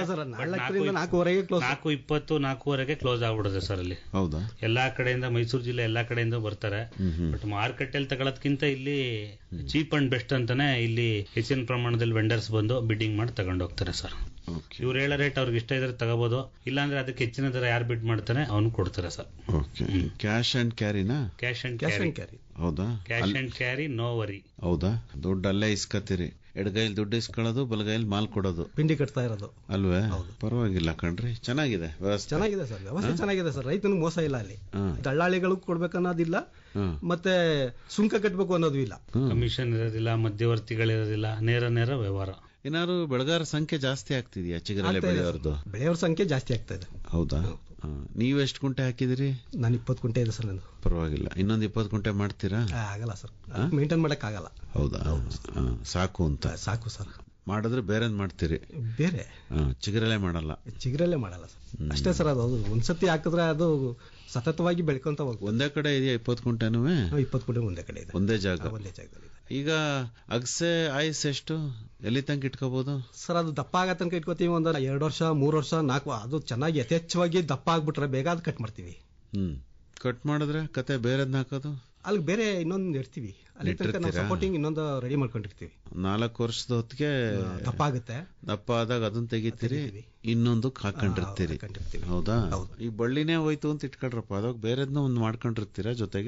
4:20, 4:15 ಕ್ಲೋಸ್ ಆಗ್ಬಿಡುತ್ತೆ ಸರ್ ಅಲ್ಲಿ. ಹೌದಾ? ಎಲ್ಲಾ ಕಡೆಯಿಂದ, ಮೈಸೂರು ಜಿಲ್ಲೆ ಎಲ್ಲಾ ಕಡೆಯಿಂದ ಬರ್ತಾರೆ. ಬಟ್ ಮಾರ್ಕೆಟ್ ಅಲ್ಲಿ ತಗೊಳೋದ್ಕಿಂತ ಇಲ್ಲಿ ಚೀಪ್ ಅಂಡ್ ಬೆಸ್ಟ್ ಅಂತಾನೆ ಇಲ್ಲಿ ಹೆಚ್ಚಿನ ಪ್ರಮಾಣದಲ್ಲಿ ವೆಂಡರ್ಸ್ ಬಂದು ಬಿಡ್ಡಿಂಗ್ ಮಾಡಿ ತಗೊಂಡು ಹೋಗ್ತಾರೆ ಸರ್. ಇವ್ರು ಹೇಳೋ ರೇಟ್ ಅವ್ರಿಗೆ ಇಷ್ಟ ಇದ್ರೆ ತಗೋಬಹುದು, ಇಲ್ಲಾಂದ್ರೆ ಅದಕ್ಕೆ ಹೆಚ್ಚಿನ ದರ ಯಾರು ಬಿಡ್ ಮಾಡ್ತಾನೆ ಅವ್ನು ಕೊಡ್ತಾರೆ sir. Cash and ಕ್ಯಾರಿನಾ? Cash and carry. ಹೌದಾ? Cash and carry, no worry. ಹೌದಾ? ದುಡ್ಡು ಅಲ್ಲೇ ಇಸ್ಕತ್ತೀರಿ, ಎಡಗೈಲಿ ದುಡ್ಡು ಇಸ್ಕೊಳ್ಳೋದು, ಬಲಗೈಲಿ ಮಾಲ್ ಕೊಡೋದು, ಪಿಂಡಿ ಕಟ್ತಾ ಇರೋದು ಅಲ್ವೇ? ಪರವಾಗಿಲ್ಲ ಕಣ್ರಿ, ಚೆನ್ನಾಗಿದೆ ವ್ಯವಸ್ಥೆ. ಚೆನ್ನಾಗಿದೆ ಸರ್, ವ್ಯವಸ್ಥೆ ಚೆನ್ನಾಗಿದೆ ಸರ್. ರೈತನಿಗೆ ಮೋಸ ಇಲ್ಲ ಅಲ್ಲಿ. ದಳ್ಳಾಳಿಗಳು ಕೊಡ್ಬೇಕನ್ನೋದಿಲ್ಲ, ಮತ್ತೆ ಸುಂಕ ಕಟ್ಟಬೇಕು ಅನ್ನೋದು ಇಲ್ಲ, ಕಮಿಷನ್ ಇರೋದಿಲ್ಲ, ಮಧ್ಯವರ್ತಿಗಳಿರೋದಿಲ್ಲ, ನೇರ ವ್ಯವಹಾರ. ಏನಾದ್ರು ಬೆಳೆಗಾರ ಸಂಖ್ಯೆ ಜಾಸ್ತಿ ಆಗ್ತಿದ್ಯಾ ಚಿಗುರೆಲೆ ಬೆಳೆಯೋರ್ದು? ಬೆಳೆಯೋರ ಸಂಖ್ಯೆ ಜಾಸ್ತಿ ಆಗ್ತಾ ಇದೆ. ಹೌದಾ? ನೀವ್ ಎಷ್ಟು ಗುಂಟೆ ಹಾಕಿದಿರಿ? ನಾನು 20 ಗುಂಟೆ ಇದೆ ಸರ್. ನಂದು ಪರವಾಗಿಲ್ಲ. ಇನ್ನೊಂದು 20 ಗುಂಟೆ ಮಾಡ್ತೀರಾ? ಆಗಲ್ಲ ಸರ್, ಮೇಂಟೈನ್ ಮಾಡಕ್ ಆಗಲ್ಲ. ಹೌದಾ? ಸಾಕು ಅಂತ. ಸಾಕು ಸರ್. ಮಾಡಿದ್ರೆ ಬೇರೆ ಮಾಡ್ತೀರಿ? ಬೇರೆ ಚಿಗುರೆಲೆ ಮಾಡಲ್ಲ. ಚಿಗುರೆಲೆ ಮಾಡಲ್ಲ ಸರ್, ಅಷ್ಟೇ ಸರ್. ಅದು ಒಂದ್ಸತಿ ಹಾಕಿದ್ರೆ ಅದು ಸತತವಾಗಿ ಬೆಳ್ಕೊಂತ ಹೋಗ್ತದೆ. ಒಂದೇ ಕಡೆ ಇದೆಯಾ 20 ಗುಂಟೆನೂ? 20 ಗುಂಟೆ ಒಂದೇ ಕಡೆ ಇದೆ, ಒಂದೇ ಜಾಗ. ಒಂದೇ ಜಾಗದಲ್ಲಿ. ಈಗ ಅಗಸೆ ಆಯ್ಸ್ ಎಷ್ಟು ಎಲ್ಲಿ ತನಕ ಇಟ್ಕೋಬಹುದು ಸರ್? ಅದು ದಪ್ಪ ಆಗೋ ತನಕ ಇಟ್ಕೋತೀವಿ. ಒಂದು 2 ವರ್ಷ, 3 ವರ್ಷ, 4. ಅದು ಚೆನ್ನಾಗಿ ಯಥೇಚ್ಛವಾಗಿ ದಪ್ಪ ಆಗ್ಬಿಟ್ರೆ ಬೇಗ ಅದು ಕಟ್ ಮಾಡ್ತೀವಿ. ಕಟ್ ಮಾಡಿದ್ರೆ ಕತೆ ಬೇರೆದ್ನ ಹಾಕೋದು? ಅಲ್ಲಿ ಬೇರೆ ಇನ್ನೊಂದು ಇಡ್ತೀವಿ, ಅಲ್ಲಿ ತನಕ ನಾವು ಸಪೋರ್ಟಿಂಗ್ ಇನ್ನೊಂದು ರೆಡಿ ಮಾಡ್ಕೊಂಡಿರ್ತೀವಿ. 4 ವರ್ಷದ ಹೊತ್ತಿಗೆ ದಪ್ಪ ಆಗುತ್ತೆ, ದಪ್ಪ ಆದಾಗ ಅದನ್ನ ತೆಗಿತೀರಿ, ಇನ್ನೊಂದು ಹಾಕೊಂಡಿರ್ತೀರಿ. ಹೌದಾ? ಈ ಬಳ್ಳಿನೇ ಹೋಯ್ತು ಅಂತ ಇಟ್ಕೊಳ್ರಪ್ಪ, ಅದಾಗ ಬೇರೆದ್ನ ಒಂದು ಮಾಡ್ಕೊಂಡಿರ್ತೀರಾ ಜೊತೆಗೆ?